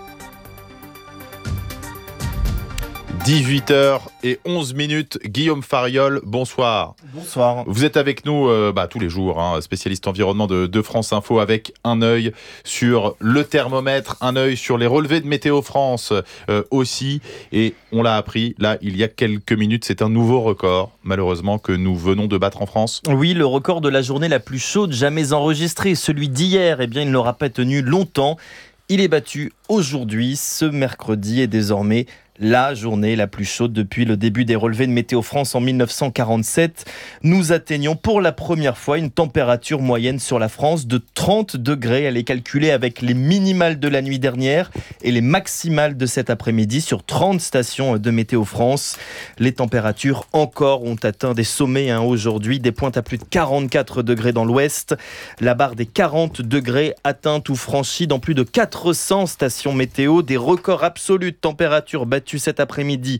dix-huit heures onze minutes, Guillaume Fariol, bonsoir. Bonsoir. Vous êtes avec nous euh, bah, tous les jours, hein, spécialiste environnement de, de France Info, avec un œil sur le thermomètre, un œil sur les relevés de Météo France euh, aussi. Et on l'a appris, là, il y a quelques minutes, c'est un nouveau record, malheureusement, que nous venons de battre en France. Oui, le record de la journée la plus chaude jamais enregistrée. Celui d'hier, eh bien, il n'aura pas tenu longtemps. Il est battu aujourd'hui, ce mercredi, et désormais la journée la plus chaude depuis le début des relevés de Météo France en mille neuf cent quarante-sept. Nous atteignons pour la première fois une température moyenne sur la France de trente degrés. Elle est calculée avec les minimales de la nuit dernière et les maximales de cet après-midi sur trente stations de Météo France. Les températures encore ont atteint des sommets hein, aujourd'hui, des pointes à plus de quarante-quatre degrés dans l'ouest. La barre des quarante degrés atteinte ou franchie dans plus de quatre cents stations météo. Des records absolus de température battus cet après-midi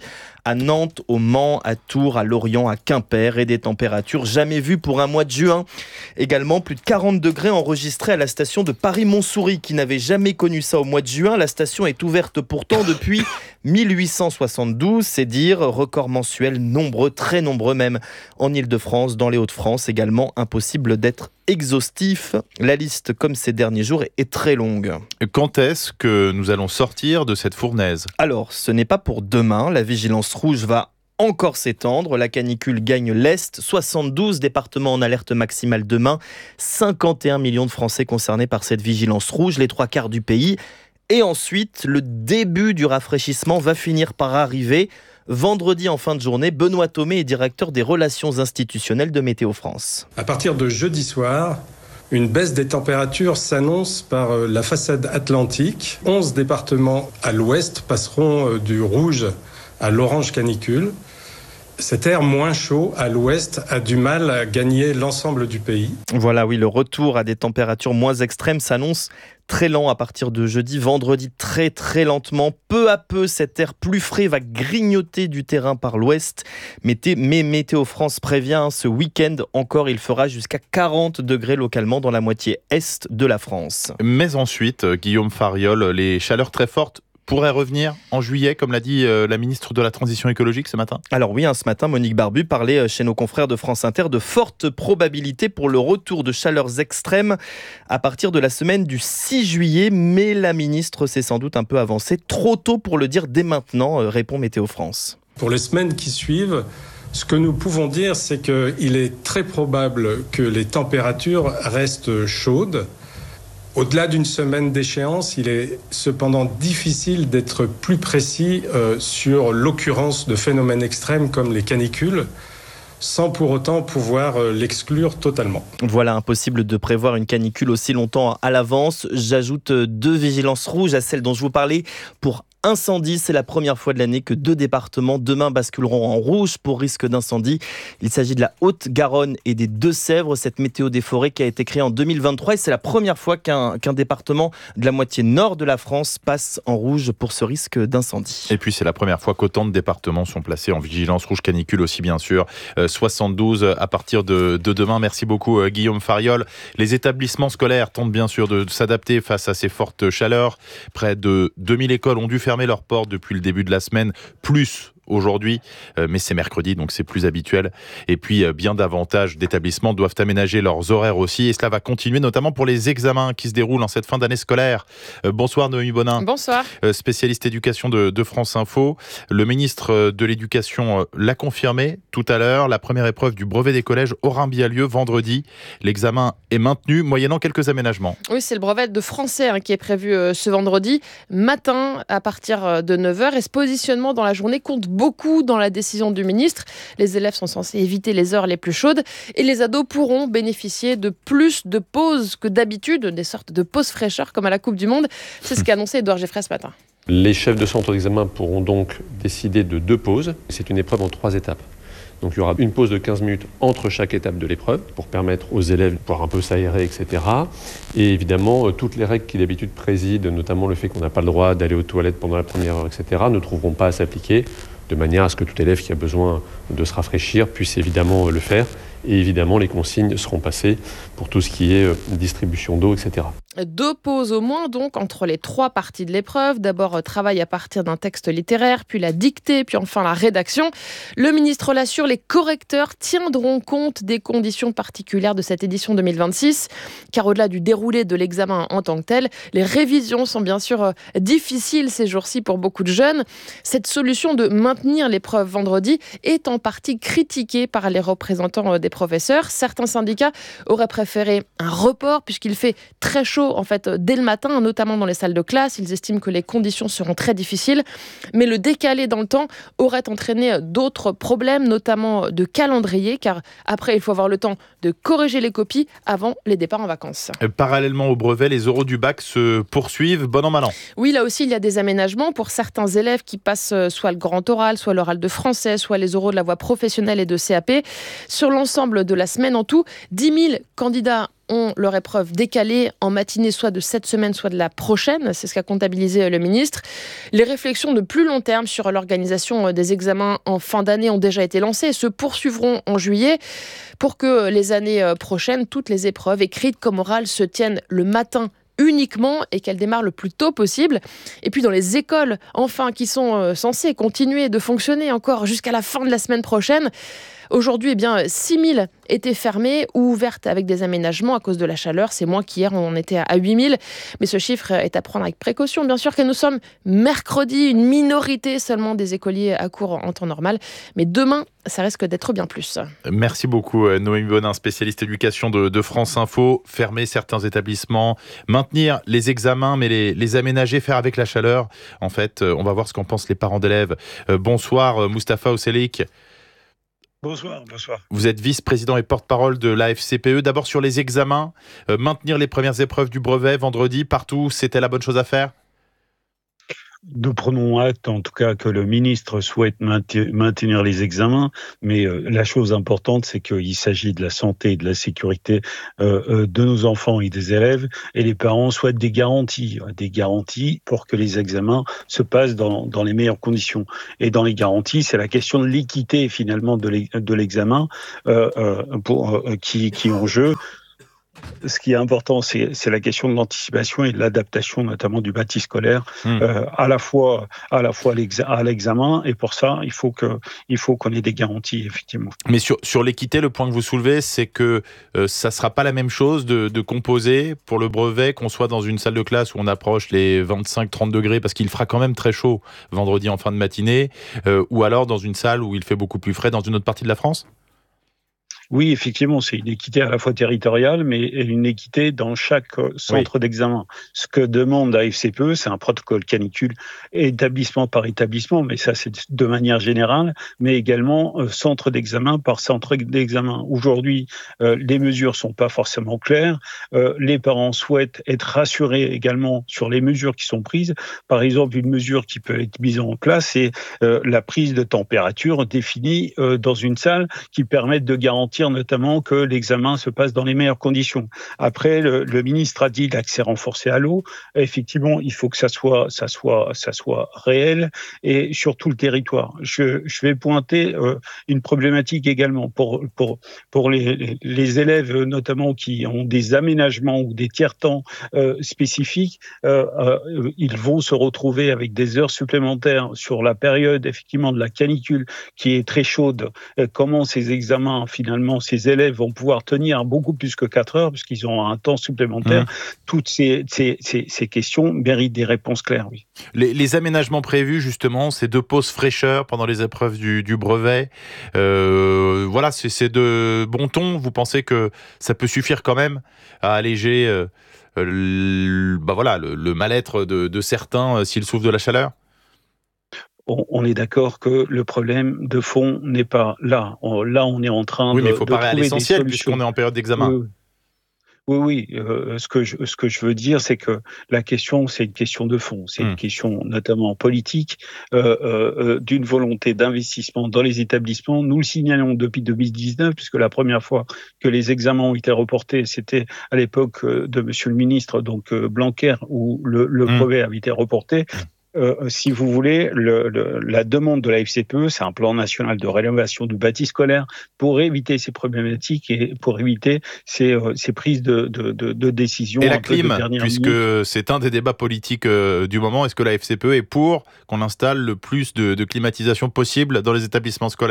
à Nantes, au Mans, à Tours, à Lorient, à Quimper et des températures jamais vues pour un mois de juin. Également, plus de quarante degrés enregistrés à la station de Paris-Montsouris qui n'avait jamais connu ça au mois de juin. La station est ouverte pourtant depuis mille huit cent soixante-douze, c'est dire, record mensuel nombreux, très nombreux même en Ile-de-France, dans les Hauts-de-France également, impossible d'être exhaustif. La liste, comme ces derniers jours, est très longue. Quand est-ce que nous allons sortir de cette fournaise ? Alors, ce n'est pas pour demain. La vigilance rouge va encore s'étendre. La canicule gagne l'Est. soixante-douze départements en alerte maximale demain. cinquante et un millions de Français concernés par cette vigilance rouge, les trois quarts du pays. Et ensuite, le début du rafraîchissement va finir par arriver. Vendredi en fin de journée, Benoît Thomé est directeur des relations institutionnelles de Météo France. À partir de jeudi soir, une baisse des températures s'annonce par la façade atlantique. onze départements à l'ouest passeront du rouge à l'orange canicule. Cet air moins chaud à l'ouest a du mal à gagner l'ensemble du pays. Voilà, oui, le retour à des températures moins extrêmes s'annonce très lent à partir de jeudi. Vendredi, très très lentement. Peu à peu, cet air plus frais va grignoter du terrain par l'ouest. Mais Météo France prévient, ce week-end encore, il fera jusqu'à quarante degrés localement dans la moitié est de la France. Mais ensuite, Guillaume Fariol, les chaleurs très fortes pourrait revenir en juillet, comme l'a dit euh, la ministre de la Transition écologique ce matin ? Alors oui, hein, ce matin, Monique Barbu parlait chez nos confrères de France Inter de fortes probabilités pour le retour de chaleurs extrêmes à partir de la semaine du six juillet. Mais la ministre s'est sans doute un peu avancée. Trop tôt pour le dire dès maintenant, euh, répond Météo France. Pour les semaines qui suivent, ce que nous pouvons dire, c'est qu'il est très probable que les températures restent chaudes. Au-delà d'une semaine d'échéance, il est cependant difficile d'être plus précis euh, sur l'occurrence de phénomènes extrêmes comme les canicules, sans pour autant pouvoir euh, l'exclure totalement. Voilà, impossible de prévoir une canicule aussi longtemps à l'avance. J'ajoute deux vigilances rouges à celle dont je vous parlais pour incendie. C'est la première fois de l'année que deux départements demain basculeront en rouge pour risque d'incendie. Il s'agit de la Haute-Garonne et des Deux-Sèvres, cette météo des forêts qui a été créée en deux mille vingt-trois et c'est la première fois qu'un, qu'un département de la moitié nord de la France passe en rouge pour ce risque d'incendie. Et puis c'est la première fois qu'autant de départements sont placés en vigilance rouge canicule aussi bien sûr. Euh, soixante-douze à partir de, de demain. Merci beaucoup euh, Guillaume Fariol. Les établissements scolaires tentent bien sûr de, de s'adapter face à ces fortes chaleurs. Près de deux mille écoles ont dû fermer leurs portes depuis le début de la semaine, plus aujourd'hui, euh, mais c'est mercredi, donc c'est plus habituel. Et puis, euh, bien davantage d'établissements doivent aménager leurs horaires aussi, et cela va continuer, notamment pour les examens qui se déroulent en cette fin d'année scolaire. Euh, bonsoir Noémie Bonin. Bonsoir. Euh, spécialiste éducation de, de France Info. Le ministre de l'Éducation euh, l'a confirmé tout à l'heure. La première épreuve du brevet des collèges aura bien lieu vendredi. L'examen est maintenu, moyennant quelques aménagements. Oui, c'est le brevet de français hein, qui est prévu euh, ce vendredi matin à partir de neuf heures, et ce positionnement dans la journée compte beaucoup dans la décision du ministre. Les élèves sont censés éviter les heures les plus chaudes et les ados pourront bénéficier de plus de pauses que d'habitude, des sortes de pauses fraîcheur comme à la Coupe du Monde. C'est ce qu'a annoncé Édouard Geffray ce matin. Les chefs de centre d'examen pourront donc décider de deux pauses. C'est une épreuve en trois étapes. Donc il y aura une pause de quinze minutes entre chaque étape de l'épreuve pour permettre aux élèves de pouvoir un peu s'aérer, et cetera. Et évidemment, toutes les règles qui d'habitude président, notamment le fait qu'on n'a pas le droit d'aller aux toilettes pendant la première heure, et cetera, ne trouveront pas à s'appliquer, de manière à ce que tout élève qui a besoin de se rafraîchir puisse évidemment le faire. Et évidemment, les consignes seront passées pour tout ce qui est distribution d'eau, et cetera. Deux pauses au moins donc entre les trois parties de l'épreuve. D'abord, travail à partir d'un texte littéraire, puis la dictée, puis enfin la rédaction. Le ministre l'assure, les correcteurs tiendront compte des conditions particulières de cette édition deux mille vingt-six, car au-delà du déroulé de l'examen en tant que tel, les révisions sont bien sûr difficiles ces jours-ci pour beaucoup de jeunes. Cette solution de maintenir l'épreuve vendredi est en partie critiquée par les représentants des professeurs. Certains syndicats auraient préféré un report puisqu'il fait très chaud en fait dès le matin, notamment dans les salles de classe. Ils estiment que les conditions seront très difficiles, mais le décaler dans le temps aurait entraîné d'autres problèmes, notamment de calendrier, car après il faut avoir le temps de corriger les copies avant les départs en vacances. Parallèlement au brevet, les oraux du bac se poursuivent, bon an mal an. Oui, là aussi il y a des aménagements pour certains élèves qui passent soit le grand oral, soit l'oral de français, soit les oraux de la voie professionnelle et de C A P. Sur l'ensemble de la semaine en tout, dix mille candidats ont leur épreuve décalée en matinée, soit de cette semaine, soit de la prochaine. C'est ce qu'a comptabilisé le ministre. Les réflexions de plus long terme sur l'organisation des examens en fin d'année ont déjà été lancées et se poursuivront en juillet pour que les années prochaines, toutes les épreuves écrites comme orales se tiennent le matin uniquement et qu'elle démarre le plus tôt possible. Et puis dans les écoles, enfin, qui sont euh, censées continuer de fonctionner encore jusqu'à la fin de la semaine prochaine. Aujourd'hui, eh bien, six mille étaient fermées ou ouvertes avec des aménagements à cause de la chaleur. C'est moins qu'hier, on était à huit mille. Mais ce chiffre est à prendre avec précaution. Bien sûr que nous sommes mercredi, une minorité seulement des écoliers à cours en temps normal. Mais demain, ça risque d'être bien plus. Merci beaucoup Noémie Bonin, spécialiste éducation de, de France Info. Fermer certains établissements, maintenir les examens, mais les, les aménager, faire avec la chaleur. En fait, on va voir ce qu'en pensent les parents d'élèves. Euh, bonsoir Moustapha Oselik. Bonsoir, bonsoir. Vous êtes vice-président et porte-parole de l'A F C P E. D'abord sur les examens, euh, maintenir les premières épreuves du brevet vendredi partout, c'était la bonne chose à faire ? Nous prenons acte, en tout cas, que le ministre souhaite maintenir les examens, mais euh, la chose importante, c'est qu'il s'agit de la santé et de la sécurité euh, euh, de nos enfants et des élèves, et les parents souhaitent des garanties, des garanties pour que les examens se passent dans, dans les meilleures conditions. Et dans les garanties, c'est la question de l'équité, finalement, de l'examen euh, euh, pour, euh, qui, qui est en jeu. Ce qui est important, c'est, c'est la question de l'anticipation et de l'adaptation, notamment du bâti scolaire, mmh. euh, à la fois, à la fois à l'examen. Et pour ça, il faut que, il faut qu'on ait des garanties, effectivement. Mais sur, sur l'équité, le point que vous soulevez, c'est que euh, ça ne sera pas la même chose de, de composer pour le brevet, qu'on soit dans une salle de classe où on approche les vingt-cinq à trente degrés, parce qu'il fera quand même très chaud vendredi en fin de matinée, euh, ou alors dans une salle où il fait beaucoup plus frais dans une autre partie de la France ? Oui, effectivement, c'est une équité à la fois territoriale, mais une équité dans chaque centre oui. d'examen. Ce que demande l'A F C P E, c'est un protocole canicule établissement par établissement, mais ça c'est de manière générale, mais également euh, centre d'examen par centre d'examen. Aujourd'hui, euh, les mesures sont pas forcément claires. Euh, les parents souhaitent être rassurés également sur les mesures qui sont prises. Par exemple, une mesure qui peut être mise en place, c'est euh, la prise de température définie euh, dans une salle qui permette de garantir notamment que l'examen se passe dans les meilleures conditions. Après, le, le ministre a dit l'accès renforcé à l'eau. Effectivement, il faut que ça soit, ça soit, ça soit réel et sur tout le territoire. Je, je vais pointer euh, une problématique également pour pour pour les, les élèves notamment qui ont des aménagements ou des tiers-temps euh, spécifiques. Euh, euh, ils vont se retrouver avec des heures supplémentaires sur la période effectivement de la canicule qui est très chaude. Euh, comment ces examens finalement ces élèves vont pouvoir tenir beaucoup plus que quatre heures puisqu'ils ont un temps supplémentaire. Mmh. Toutes ces, ces, ces, ces questions méritent des réponses claires. Oui. Les, les aménagements prévus, justement, ces deux pauses fraîcheur pendant les épreuves du, du brevet, euh, voilà, c'est, c'est de bon ton. Vous pensez que ça peut suffire quand même à alléger euh, le, bah voilà, le, le mal-être de, de certains euh, s'ils souffrent de la chaleur ? On est d'accord que le problème de fond n'est pas là. Là, on est en train oui, de. Oui, mais il faut de parler à l'essentiel puisqu'on est en période d'examen. Oui, oui. oui euh, ce, que je, ce que je veux dire, c'est que la question, c'est une question de fond. C'est mmh. une question notamment politique, euh, euh, d'une volonté d'investissement dans les établissements. Nous le signalons depuis deux mille dix-neuf, puisque la première fois que les examens ont été reportés, c'était à l'époque de Monsieur le ministre, donc Blanquer, où le, le mmh. brevet avait été reporté. Euh, si vous voulez, le, le, la demande de la F C P E, c'est un plan national de rénovation du bâti scolaire pour éviter ces problématiques et pour éviter ces, euh, ces prises de, de, de, de décisions. Et la clim, puisque minute. C'est un des débats politiques euh, du moment, est-ce que la F C P E est pour qu'on installe le plus de, de climatisation possible dans les établissements scolaires ?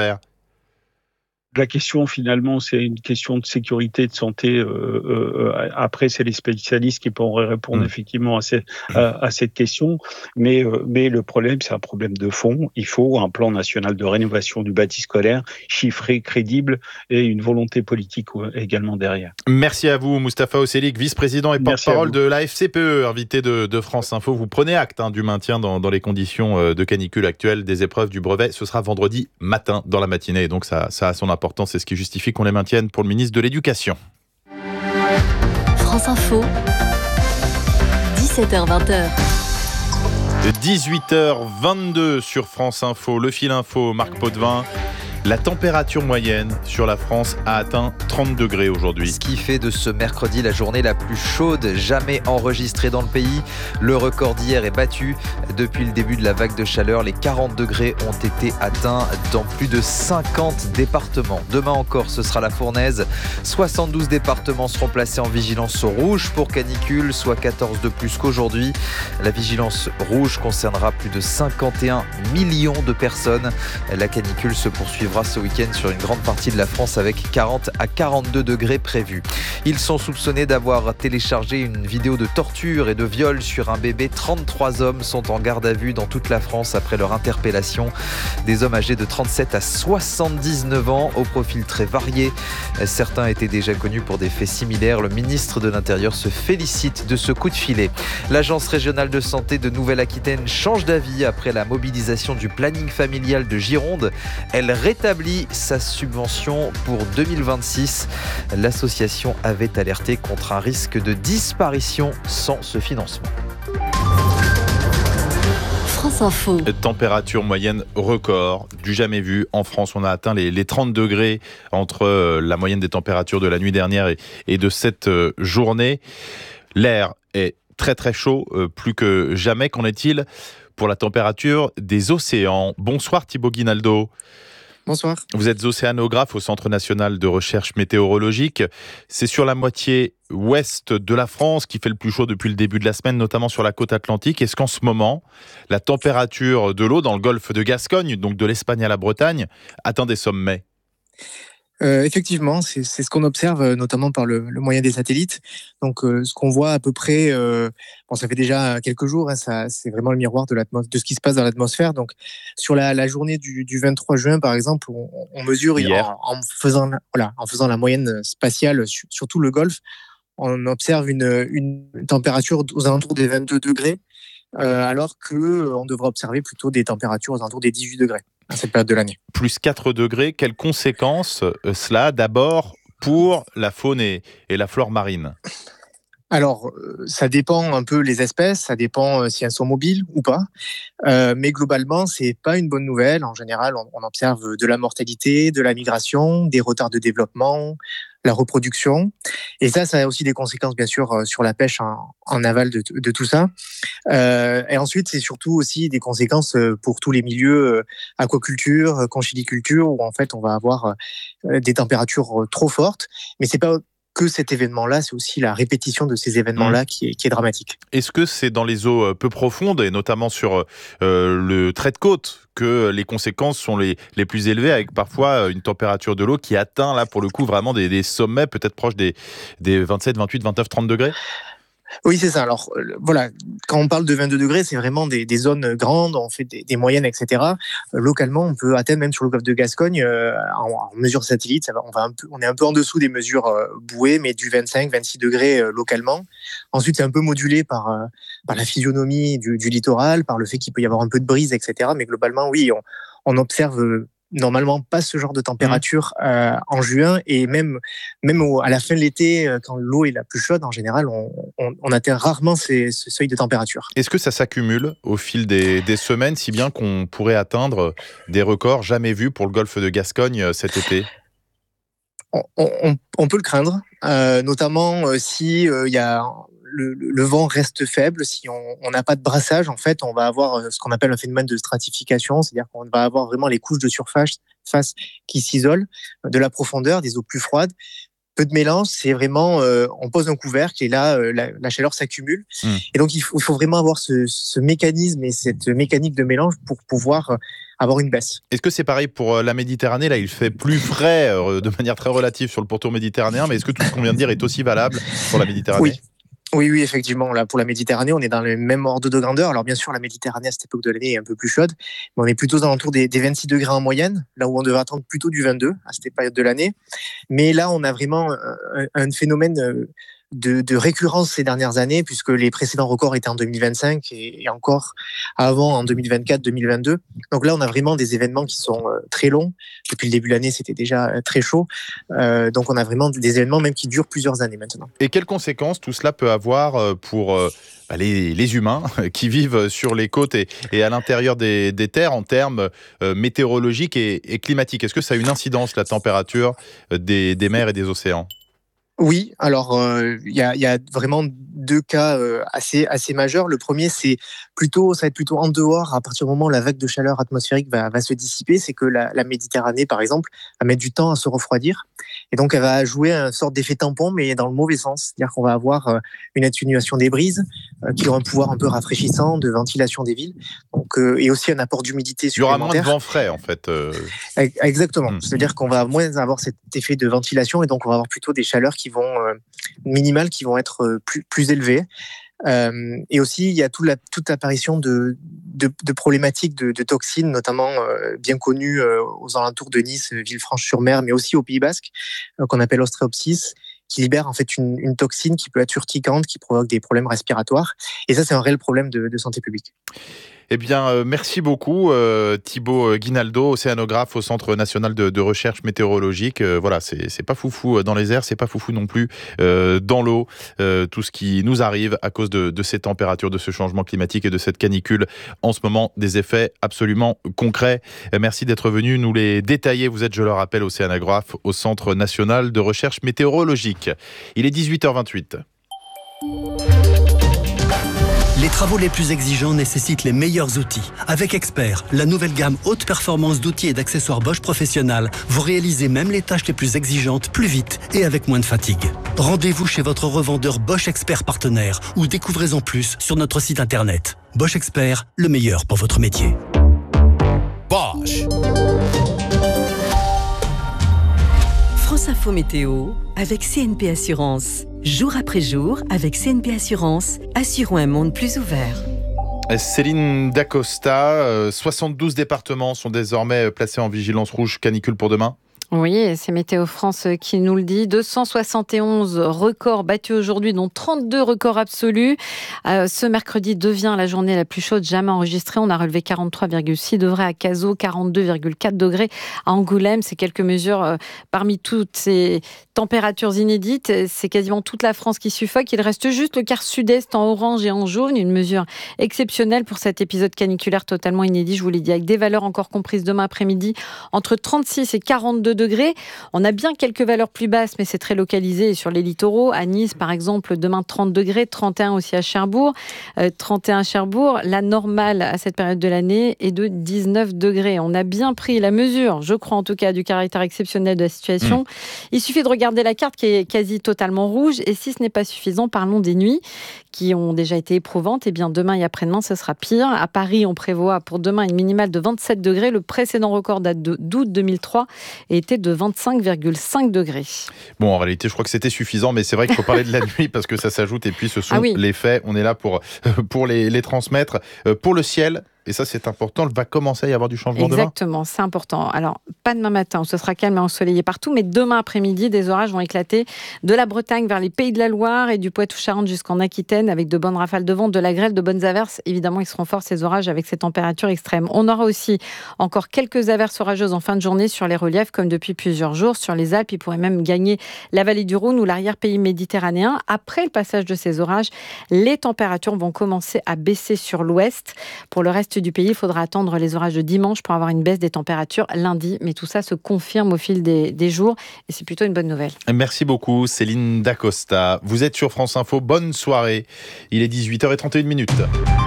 La question, finalement, c'est une question de sécurité, de santé. Euh, euh, après, c'est les spécialistes qui pourraient répondre mmh. effectivement à, ces, à, à cette question. Mais, euh, mais le problème, c'est un problème de fond. Il faut un plan national de rénovation du bâti scolaire, chiffré, crédible, et une volonté politique également derrière. Merci à vous, Moustapha Oselik, vice-président et porte-parole de l'A F C P E, invité de, de France Info. Vous prenez acte hein, du maintien dans, dans les conditions de canicule actuelles des épreuves du brevet. Ce sera vendredi matin dans la matinée, et donc ça, ça a son importance. C'est ce qui justifie qu'on les maintienne pour le ministre de l'Éducation. France Info, dix-sept heures vingt. dix-huit heures vingt-deux sur France Info, le fil info, Marc Potvin. La température moyenne sur la France a atteint trente degrés aujourd'hui. Ce qui fait de ce mercredi la journée la plus chaude jamais enregistrée dans le pays. Le record d'hier est battu. Depuis le début de la vague de chaleur, les quarante degrés ont été atteints dans plus de cinquante départements. Demain encore, ce sera la fournaise. soixante-douze départements seront placés en vigilance rouge pour canicule, soit quatorze de plus qu'aujourd'hui. La vigilance rouge concernera plus de cinquante et un millions de personnes. La canicule se poursuivra ce week-end sur une grande partie de la France avec quarante à quarante-deux degrés prévus. Ils sont soupçonnés d'avoir téléchargé une vidéo de torture et de viol sur un bébé. trente-trois hommes sont en garde à vue dans toute la France après leur interpellation. Des hommes âgés de trente-sept à soixante-dix-neuf ans au profil très varié. Certains étaient déjà connus pour des faits similaires. Le ministre de l'Intérieur se félicite de ce coup de filet. L'Agence régionale de santé de Nouvelle-Aquitaine change d'avis après la mobilisation du planning familial de Gironde. Elle rétablit sa subvention pour deux mille vingt-six. L'association avait alerté contre un risque de disparition sans ce financement. France Info. Température moyenne record du jamais vu en France. On a atteint les, les trente degrés entre euh, la moyenne des températures de la nuit dernière et, et de cette euh, journée. L'air est très très chaud, euh, plus que jamais. Qu'en est-il pour la température des océans? Bonsoir Thibaut Guinaldo. Bonsoir. Vous êtes océanographe au Centre national de recherche météorologique. C'est sur la moitié ouest de la France qui fait le plus chaud depuis le début de la semaine, notamment sur la côte atlantique. Est-ce qu'en ce moment, la température de l'eau dans le golfe de Gascogne, donc de l'Espagne à la Bretagne, atteint des sommets ? Euh, effectivement, c'est, c'est ce qu'on observe euh, notamment par le, le moyen des satellites. Donc, euh, ce qu'on voit à peu près, euh, bon, ça fait déjà quelques jours, hein, ça, c'est vraiment le miroir de, de ce qui se passe dans l'atmosphère. Donc, sur la, la journée du, du vingt-trois juin, par exemple, on, on mesure en, en, faisant, voilà, en faisant la moyenne spatiale sur, sur tout le Golfe, on observe une, une température aux alentours des vingt-deux degrés, euh, alors qu'on devrait observer plutôt des températures aux alentours des dix-huit degrés à cette période de l'année. Plus quatre degrés, quelles conséquences euh, cela a d'abord pour la faune et, et la flore marine ? Alors, euh, ça dépend un peu les espèces, ça dépend euh, si elles sont mobiles ou pas. Euh, mais globalement, c'est pas une bonne nouvelle. En général, on, on observe de la mortalité, de la migration, des retards de développement, la reproduction. Et ça, ça a aussi des conséquences, bien sûr, sur la pêche en, en aval de, de tout ça. Euh, et ensuite, c'est surtout aussi des conséquences pour tous les milieux aquaculture, conchiliculture, où en fait, on va avoir des températures trop fortes. Mais c'est pas que cet événement-là, c'est aussi la répétition de ces événements-là mmh. qui, est, qui est dramatique. Est-ce que c'est dans les eaux peu profondes, et notamment sur euh, le trait de côte, que les conséquences sont les, les plus élevées, avec parfois une température de l'eau qui atteint, là, pour le coup, vraiment des, des sommets peut-être proches des, des vingt-sept, vingt-huit, vingt-neuf, trente degrés ? Oui, c'est ça. Alors, euh, voilà, quand on parle de vingt-deux degrés, c'est vraiment des, des zones grandes, on fait des, des moyennes, et cetera. Euh, localement, on peut atteindre, même sur le golfe de Gascogne, euh, en, en mesure satellite, ça va, on, va un peu, on est un peu en dessous des mesures euh, bouées, mais du vingt-cinq, vingt-six degrés euh, localement. Ensuite, c'est un peu modulé par, euh, par la physionomie du, du littoral, par le fait qu'il peut y avoir un peu de brise, et cetera. Mais globalement, oui, on, on observe... Euh, normalement pas ce genre de température euh, en juin, et même, même au, à la fin de l'été, euh, quand l'eau est la plus chaude, en général, on, on, on atteint rarement ces, ce seuil de température. Est-ce que ça s'accumule au fil des, des semaines, si bien qu'on pourrait atteindre des records jamais vus pour le golfe de Gascogne cet été ? on, on, on peut le craindre, euh, notamment euh, si euh, y a... Le, le vent reste faible, si on n'a pas de brassage, en fait, on va avoir ce qu'on appelle un phénomène de stratification, c'est-à-dire qu'on va avoir vraiment les couches de surface face qui s'isolent, de la profondeur, des eaux plus froides. Peu de mélange, c'est vraiment, euh, on pose un couvercle et là, euh, la, la chaleur s'accumule. Mmh. Et donc, il faut, il faut vraiment avoir ce, ce mécanisme et cette mécanique de mélange pour pouvoir avoir une baisse. Est-ce que c'est pareil pour la Méditerranée ? Là, il fait plus frais euh, de manière très relative sur le pourtour méditerranéen, mais est-ce que tout ce qu'on vient de dire est aussi valable pour la Méditerranée ? Oui. Oui, oui, effectivement. Là, pour la Méditerranée, on est dans le même ordre de grandeur. Alors, bien sûr, la Méditerranée, à cette époque de l'année, est un peu plus chaude, mais on est plutôt aux alentours des, des vingt-six degrés en moyenne, là où on devrait attendre plutôt du vingt-deux à cette période de l'année. Mais là, on a vraiment un, un phénomène de, de récurrence ces dernières années, puisque les précédents records étaient en deux mille vingt-cinq et, et encore avant en deux mille vingt-quatre deux mille vingt-deux. Donc là, on a vraiment des événements qui sont euh, très longs. Depuis le début de l'année, c'était déjà euh, très chaud. Euh, donc on a vraiment des événements même qui durent plusieurs années maintenant. Et quelles conséquences tout cela peut avoir pour euh, bah, les, les humains qui vivent sur les côtes et, et à l'intérieur des, des terres en termes euh, météorologiques et, et climatiques? Est-ce que ça a une incidence, la température des, des mers et des océans? Oui, alors il euh, y, a, y a vraiment deux cas euh, assez assez majeurs. Le premier, c'est plutôt, ça va être plutôt en dehors, à partir du moment où la vague de chaleur atmosphérique va, va se dissiper, c'est que la, la Méditerranée, par exemple, va mettre du temps à se refroidir, et donc elle va jouer une sorte d'effet tampon, mais dans le mauvais sens, c'est-à-dire qu'on va avoir euh, une atténuation des brises, euh, qui aura un pouvoir un peu rafraîchissant de ventilation des villes, donc euh, et aussi un apport d'humidité supplémentaire. Il y aura moins de vent frais, en fait. Euh... Exactement. Mmh. C'est-à-dire qu'on va moins avoir cet effet de ventilation, et donc on va avoir plutôt des chaleurs qui vont euh, minimales, qui vont être euh, plus plus élevées. Euh, et aussi, il y a toute, la, toute l'apparition de, de, de problématiques de, de toxines, notamment euh, bien connues euh, aux alentours de Nice, Villefranche-sur-Mer, mais aussi au Pays Basque, euh, qu'on appelle Ostréopsis, qui libère en fait une, une toxine qui peut être urticante, qui provoque des problèmes respiratoires. Et ça, c'est un réel problème de, de santé publique. Eh bien, euh, merci beaucoup euh, Thibaut Guinaldo, océanographe au Centre national de, de recherche météorologique. Euh, voilà, c'est, c'est pas foufou dans les airs, c'est pas foufou non plus euh, dans l'eau. Euh, tout ce qui nous arrive à cause de, de ces températures, de ce changement climatique et de cette canicule en ce moment, des effets absolument concrets. Euh, merci d'être venu nous les détailler. Vous êtes, je le rappelle, océanographe au Centre national de recherche météorologique. Il est dix-huit heures vingt-huit. Les travaux les plus exigeants nécessitent les meilleurs outils. Avec Expert, la nouvelle gamme haute performance d'outils et d'accessoires Bosch Professionnal, vous réalisez même les tâches les plus exigeantes plus vite et avec moins de fatigue. Rendez-vous chez votre revendeur Bosch Expert partenaire ou découvrez-en plus sur notre site internet. Bosch Expert, le meilleur pour votre métier. Bosch. France Info Météo avec C N P Assurance. Jour après jour, avec C N P Assurance, assurons un monde plus ouvert. Céline Dacosta, euh, soixante-douze départements sont désormais placés en vigilance rouge canicule pour demain. Oui, c'est Météo France qui nous le dit. deux cent soixante et onze records battus aujourd'hui, dont trente-deux records absolus. Euh, ce mercredi devient la journée la plus chaude jamais enregistrée. On a relevé quarante-trois virgule six degrés à Cazaux, quarante-deux virgule quatre degrés à Angoulême. C'est quelques mesures euh, parmi toutes ces températures inédites. C'est quasiment toute la France qui suffoque. Il reste juste le quart sud-est en orange et en jaune. Une mesure exceptionnelle pour cet épisode caniculaire totalement inédit. Je vous l'ai dit, avec des valeurs encore comprises demain après-midi entre trente-six et quarante-deux degrés. On a bien quelques valeurs plus basses, mais c'est très localisé sur les littoraux. À Nice, par exemple, demain trente degrés, trente et un aussi à Cherbourg. Euh, trente et un à Cherbourg. La normale à cette période de l'année est de dix-neuf degrés. On a bien pris la mesure, je crois en tout cas, du caractère exceptionnel de la situation. Mmh. Il suffit de regarder la carte qui est quasi totalement rouge. Et si ce n'est pas suffisant, parlons des nuits qui ont déjà été éprouvantes. Eh bien, demain et après-demain, ce sera pire. À Paris, on prévoit pour demain une minimale de vingt-sept degrés. Le précédent record date d'août deux mille trois et était de vingt-cinq virgule cinq degrés. Bon, en réalité, je crois que c'était suffisant, mais c'est vrai qu'il faut parler de la nuit parce que ça s'ajoute et puis ce sont ah oui. les faits. On est là pour, pour les, les transmettre. Pour le ciel, et ça c'est important, il va commencer à y avoir du changement demain. Exactement, c'est important. Alors, pas demain matin où ce sera calme et ensoleillé partout, mais demain après-midi, des orages vont éclater de la Bretagne vers les Pays de la Loire et du Poitou-Charentes jusqu'en Aquitaine avec de bonnes rafales de vent, de la grêle, de bonnes averses. Évidemment, ils seront forts ces orages avec ces températures extrêmes. On aura aussi encore quelques averses orageuses en fin de journée sur les reliefs comme depuis plusieurs jours. Sur les Alpes, il pourrait même gagner la vallée du Rhône ou l'arrière-pays méditerranéen. Après le passage de ces orages, les températures vont commencer à baisser sur l'ouest. Pour le reste du pays, il faudra attendre les orages de dimanche pour avoir une baisse des températures lundi. Mais tout ça se confirme au fil des, des jours et c'est plutôt une bonne nouvelle. Merci beaucoup Céline Dacosta. Vous êtes sur France Info, bonne soirée. Il est dix-huit heures trente et une minutes.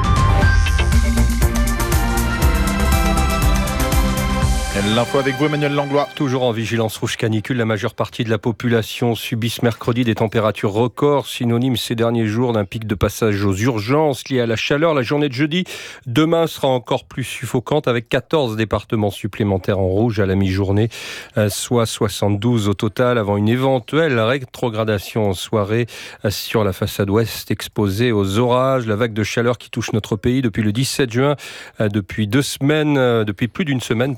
L'info avec vous, Emmanuel Langlois. Toujours en vigilance rouge canicule, la majeure partie de la population subit ce mercredi des températures records, synonyme ces derniers jours d'un pic de passage aux urgences lié à la chaleur. La journée de jeudi, demain sera encore plus suffocante avec quatorze départements supplémentaires en rouge à la mi-journée, soit soixante-douze au total avant une éventuelle rétrogradation en soirée sur la façade ouest exposée aux orages. La vague de chaleur qui touche notre pays depuis le dix-sept juin, depuis deux semaines, depuis plus d'une semaine, pardon, a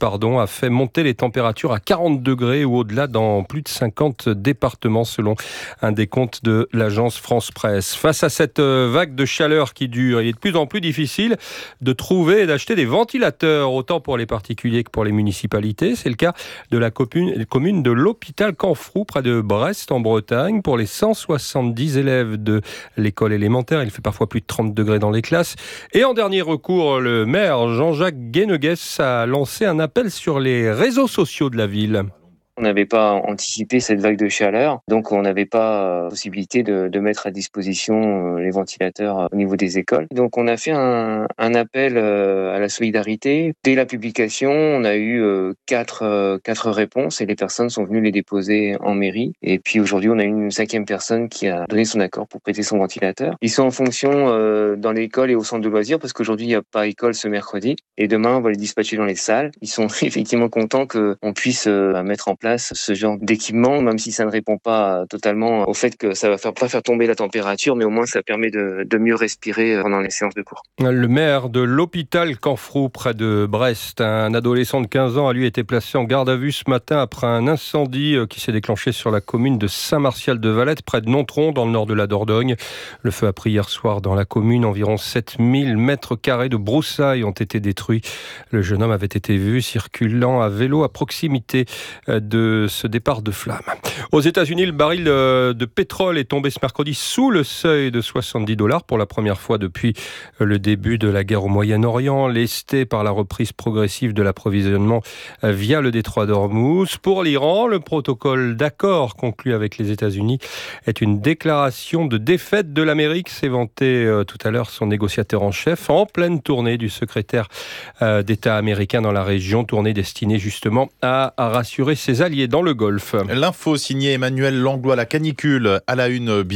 fait monter les températures à quarante degrés ou au-delà dans plus de cinquante départements selon un décompte de l'agence France Presse. Face à cette vague de chaleur qui dure, il est de plus en plus difficile de trouver et d'acheter des ventilateurs, autant pour les particuliers que pour les municipalités. C'est le cas de la commune, commune de l'Hôpital-Canfrou, près de Brest, en Bretagne. Pour les cent soixante-dix élèves de l'école élémentaire, il fait parfois plus de trente degrés dans les classes. Et en dernier recours, le maire Jean-Jacques Guéneguès a lancé un appel sur les réseaux sociaux de la ville. On n'avait pas anticipé cette vague de chaleur, donc on n'avait pas euh, possibilité de, de mettre à disposition euh, les ventilateurs euh, au niveau des écoles. Donc on a fait un, un appel euh, à la solidarité. Dès la publication, on a eu euh, quatre, euh, quatre réponses et les personnes sont venues les déposer en mairie. Et puis aujourd'hui, on a une cinquième personne qui a donné son accord pour prêter son ventilateur. Ils sont en fonction euh, dans l'école et au centre de loisirs parce qu'aujourd'hui, il n'y a pas école ce mercredi. Et demain, on va les dispatcher dans les salles. Ils sont effectivement contents qu'on puisse euh, mettre en place ce genre d'équipement, même si ça ne répond pas totalement au fait que ça va faire, pas faire tomber la température, mais au moins ça permet de, de mieux respirer pendant les séances de cours. Le maire de l'hôpital Canfrou, près de Brest, un adolescent de quinze ans a lui été placé en garde à vue ce matin après un incendie qui s'est déclenché sur la commune de Saint-Martial-de-Valette, près de Nontron, dans le nord de la Dordogne. Le feu a pris hier soir dans la commune. Environ sept mille mètres carrés de broussailles ont été détruits. Le jeune homme avait été vu circulant à vélo à proximité de de ce départ de flammes. Aux États-Unis, le baril de pétrole est tombé ce mercredi sous le seuil de soixante-dix dollars pour la première fois depuis le début de la guerre au Moyen-Orient, lesté par la reprise progressive de l'approvisionnement via le détroit d'Ormuz. Pour l'Iran, le protocole d'accord conclu avec les États-Unis est une déclaration de défaite de l'Amérique, s'est vanté tout à l'heure son négociateur en chef, en pleine tournée du secrétaire d'État américain dans la région, tournée destinée justement à, à rassurer ses alliés dans le Golfe. L'info signée Emmanuel Langlois, la canicule à la une.